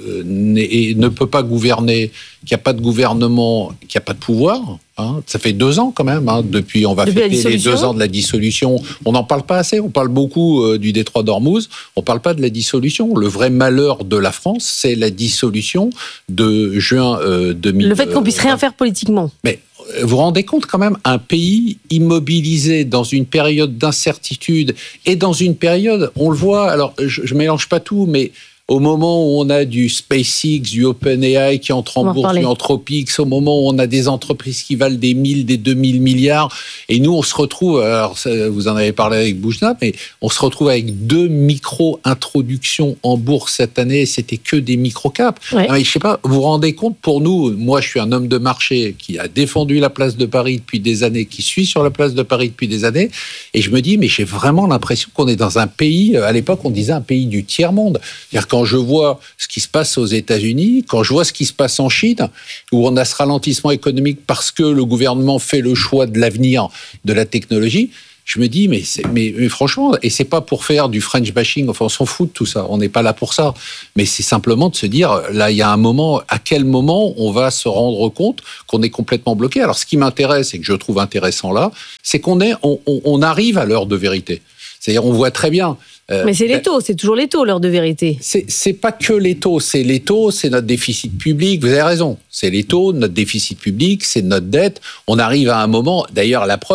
ne peut pas gouverner, qu'il n'y a pas de gouvernement, qu'il n'y a pas de pouvoir. Ça fait 2 ans quand même, depuis on va fêter les 2 ans de la dissolution. On n'en parle pas assez, on parle beaucoup du détroit d'Ormuz, on ne parle pas de la dissolution. Le vrai malheur de la France, c'est la dissolution de juin 2000. Le fait qu'on puisse rien faire politiquement. Mais vous vous rendez compte quand même, un pays immobilisé dans une période d'incertitude et dans une période, on le voit, alors je mélange pas tout, mais au moment où on a du SpaceX, du OpenAI qui entre en bourse, du Anthropic, au moment où on a des entreprises qui valent des 1000, des 2000 milliards, et nous on se retrouve, alors vous en avez parlé avec Boujna, mais on se retrouve avec 2 micro-introductions en bourse cette année, c'était que des micro-caps. Ouais. Mais je sais pas, vous vous rendez compte, pour nous, moi je suis un homme de marché qui a défendu la place de Paris depuis des années, qui suis sur la place de Paris depuis des années, et je me dis, mais j'ai vraiment l'impression qu'on est dans un pays, à l'époque on disait un pays du tiers-monde. C'est-à-dire quand je vois ce qui se passe aux États-Unis, quand je vois ce qui se passe en Chine, où on a ce ralentissement économique parce que le gouvernement fait le choix de l'avenir de la technologie, je me dis, mais franchement, et c'est pas pour faire du French bashing, enfin on s'en fout de tout ça, on n'est pas là pour ça, mais c'est simplement de se dire, là il y a un moment, à quel moment on va se rendre compte qu'on est complètement bloqué. Alors ce qui m'intéresse et que je trouve intéressant là, c'est on arrive à l'heure de vérité. C'est-à-dire, on voit très bien. Mais c'est les taux, c'est toujours les taux, l'heure de vérité. C'est pas que les taux, c'est notre déficit public. Vous avez raison, c'est les taux, notre déficit public, c'est notre dette. On arrive à un moment, d'ailleurs, la preuve,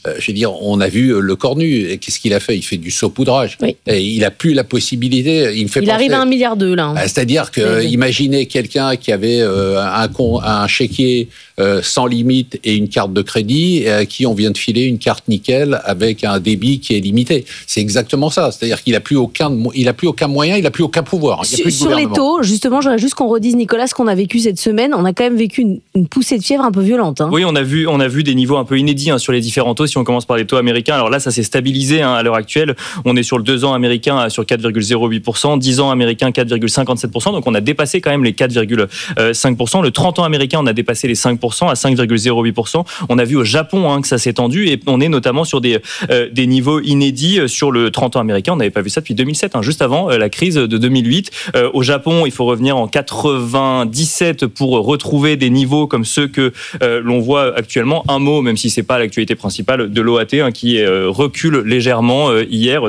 je veux dire, on a vu le Cornu. Et qu'est-ce qu'il a fait? Il fait du saupoudrage. Oui. Et il n'a plus la possibilité. Il arrive à 1,2 milliard là. C'est-à-dire que, imaginez quelqu'un qui avait un chéquier sans limite et une carte de crédit, à qui on vient de filer une carte nickel avec un débit qui est limité. C'est exactement ça. C'est-à-dire qu'il n'a plus aucun moyen, il n'a plus aucun pouvoir. Sur les taux, justement, j'aimerais juste qu'on redise, Nicolas, ce qu'on a vécu cette semaine. On a quand même vécu une poussée de fièvre un peu violente. Oui, on a vu des niveaux un peu inédits sur les différents taux. Si on commence par les taux américains, alors là, ça s'est stabilisé à l'heure actuelle. On est sur le 2 ans américain sur 4,08%, 10 ans américain 4,57%. Donc on a dépassé quand même les 4,5%. Le 30 ans américain, on a dépassé les 5% à 5,08%. On a vu au Japon que ça s'est tendu et on est notamment sur des niveaux inédits sur le 30 ans américain. On n'avait pas vu ça depuis 2007, juste avant la crise de 2008. Au Japon, il faut revenir en 97 pour retrouver des niveaux comme ceux que l'on voit actuellement. Un mot, même si c'est pas l'actualité principale, de l'OAT qui recule légèrement hier,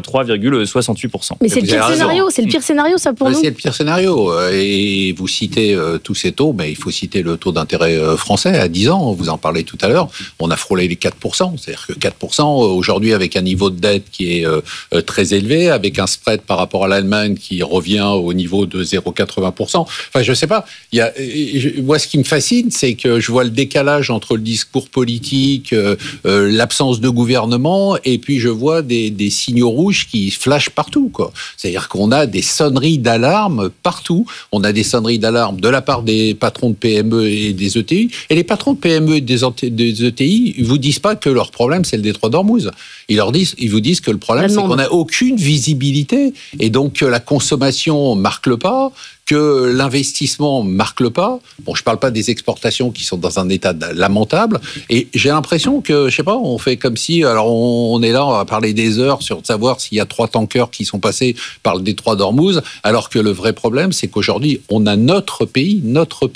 3,68%. Mais c'est le pire scénario, ça pour nous. C'est le pire scénario. Et vous citez tous ces taux, mais il faut citer le taux d'intérêt français à 10 ans. Vous en parlez tout à l'heure. On a frôlé les 4%. C'est-à-dire que 4% aujourd'hui avec un niveau de dette qui est très élevé, avec un spread par rapport à l'Allemagne qui revient au niveau de 0,80%. Enfin, je sais pas. Moi, ce qui me fascine, c'est que je vois le décalage entre le discours politique, l'absence de gouvernement, et puis je vois des signaux rouges qui flashent partout, quoi. C'est-à-dire qu'on a des sonneries d'alarme partout. On a des sonneries d'alarme de la part des patrons de PME et des ETI. Et les patrons de PME et des ETI, ils vous disent pas que leur problème, c'est le détroit d'Ormuz. Ils vous disent que le problème, c'est qu'on n'a aucune visibilité et donc que la consommation marque le pas, que l'investissement marque le pas. Bon, je parle pas des exportations qui sont dans un état lamentable. Et j'ai l'impression que, je sais pas, on fait comme si, alors on est là, on va parler des heures sur savoir s'il y a 3 tankers qui sont passés par le détroit d'Ormuz, alors que le vrai problème, c'est qu'aujourd'hui, on a notre pays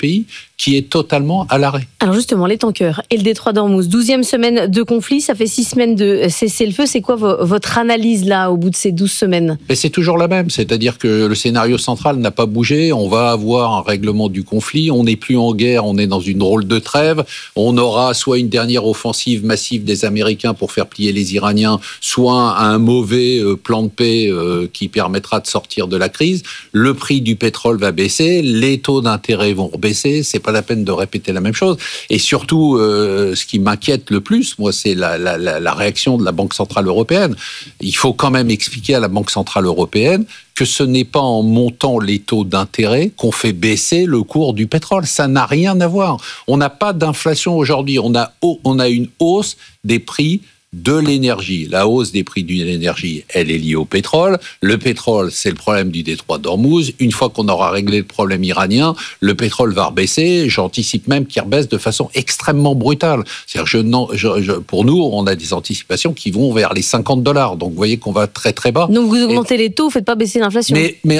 qui est totalement à l'arrêt. Alors justement, les tankers et le détroit d'Ormuz, 12e semaine de conflit, ça fait 6 semaines de cessez-le-feu. C'est quoi votre analyse là, au bout de ces 12 semaines? Et c'est toujours la même, c'est-à-dire que le scénario central n'a pas bougé. On va avoir un règlement du conflit. On n'est plus en guerre, on est dans une drôle de trêve. On aura soit une dernière offensive massive des Américains pour faire plier les Iraniens, soit un mauvais plan de paix qui permettra de sortir de la crise. Le prix du pétrole va baisser, les taux d'intérêt vont baisser. C'est pas la peine de répéter la même chose. Et surtout, ce qui m'inquiète le plus, moi, c'est la réaction de la Banque Centrale Européenne. Il faut quand même expliquer à la Banque Centrale Européenne que ce n'est pas en montant les taux d'intérêt qu'on fait baisser le cours du pétrole. Ça n'a rien à voir. On n'a pas d'inflation aujourd'hui. On a une hausse des prix de l'énergie. La hausse des prix de l'énergie, elle est liée au pétrole. Le pétrole, c'est le problème du détroit d'Ormuz. Une fois qu'on aura réglé le problème iranien, le pétrole va rebaisser. J'anticipe même qu'il rebaisse de façon extrêmement brutale. C'est-à-dire, pour nous, on a des anticipations qui vont vers les $50. Donc, vous voyez qu'on va très très bas. Donc, vous augmentez les taux, vous ne faites pas baisser l'inflation. Mais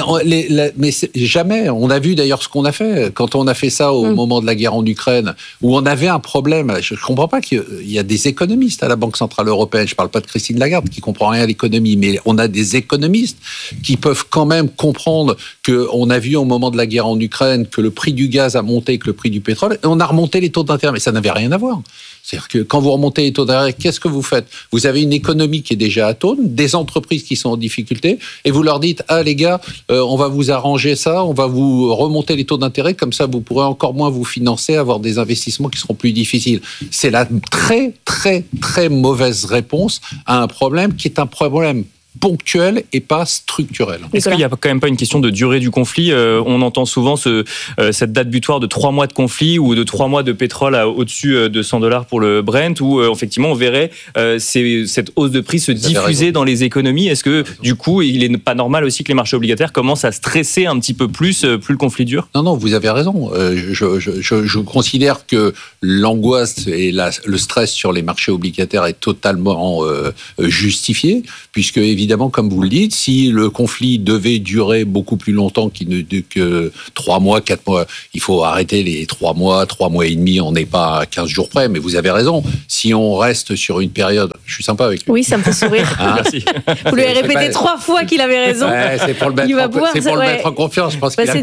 jamais. On a vu d'ailleurs ce qu'on a fait. Quand on a fait ça au moment de la guerre en Ukraine, où on avait un problème, je ne comprends pas qu'il y a des économistes à la Banque Centrale Européenne, je ne parle pas de Christine Lagarde qui ne comprend rien à l'économie, mais on a des économistes qui peuvent quand même comprendre qu'on a vu au moment de la guerre en Ukraine que le prix du gaz a monté que le prix du pétrole, et on a remonté les taux d'intérêt, mais ça n'avait rien à voir. C'est-à-dire que quand vous remontez les taux d'intérêt, qu'est-ce que vous faites? Vous avez une économie qui est déjà atone, des entreprises qui sont en difficulté, et vous leur dites, ah les gars, on va vous arranger ça, on va vous remonter les taux d'intérêt, comme ça vous pourrez encore moins vous financer, avoir des investissements qui seront plus difficiles. C'est la très très très mauvaise réponse à un problème qui est un problème ponctuel et pas structurel. Est-ce qu'il n'y a quand même pas une question de durée du conflit? On entend souvent cette date butoir de 3 mois de conflit ou de 3 mois de pétrole au-dessus de $100 pour le Brent, où effectivement on verrait cette hausse de prix se diffuser dans les économies. Est-ce que du coup il n'est pas normal aussi que les marchés obligataires commencent à stresser un petit peu plus le conflit dure? Non, vous avez raison. Je considère que l'angoisse et le stress sur les marchés obligataires est totalement justifié, puisque évidemment, comme vous le dites, si le conflit devait durer beaucoup plus longtemps que 3 mois, 4 mois, il faut arrêter les 3 mois et demi, on n'est pas à 15 jours près, mais vous avez raison. Si on reste sur une période... Je suis sympa avec lui. Oui, ça me fait sourire. Merci. Vous lui avez répété 3 fois qu'il avait raison. Ouais, c'est pour le mettre en confiance. Je pense qu'il a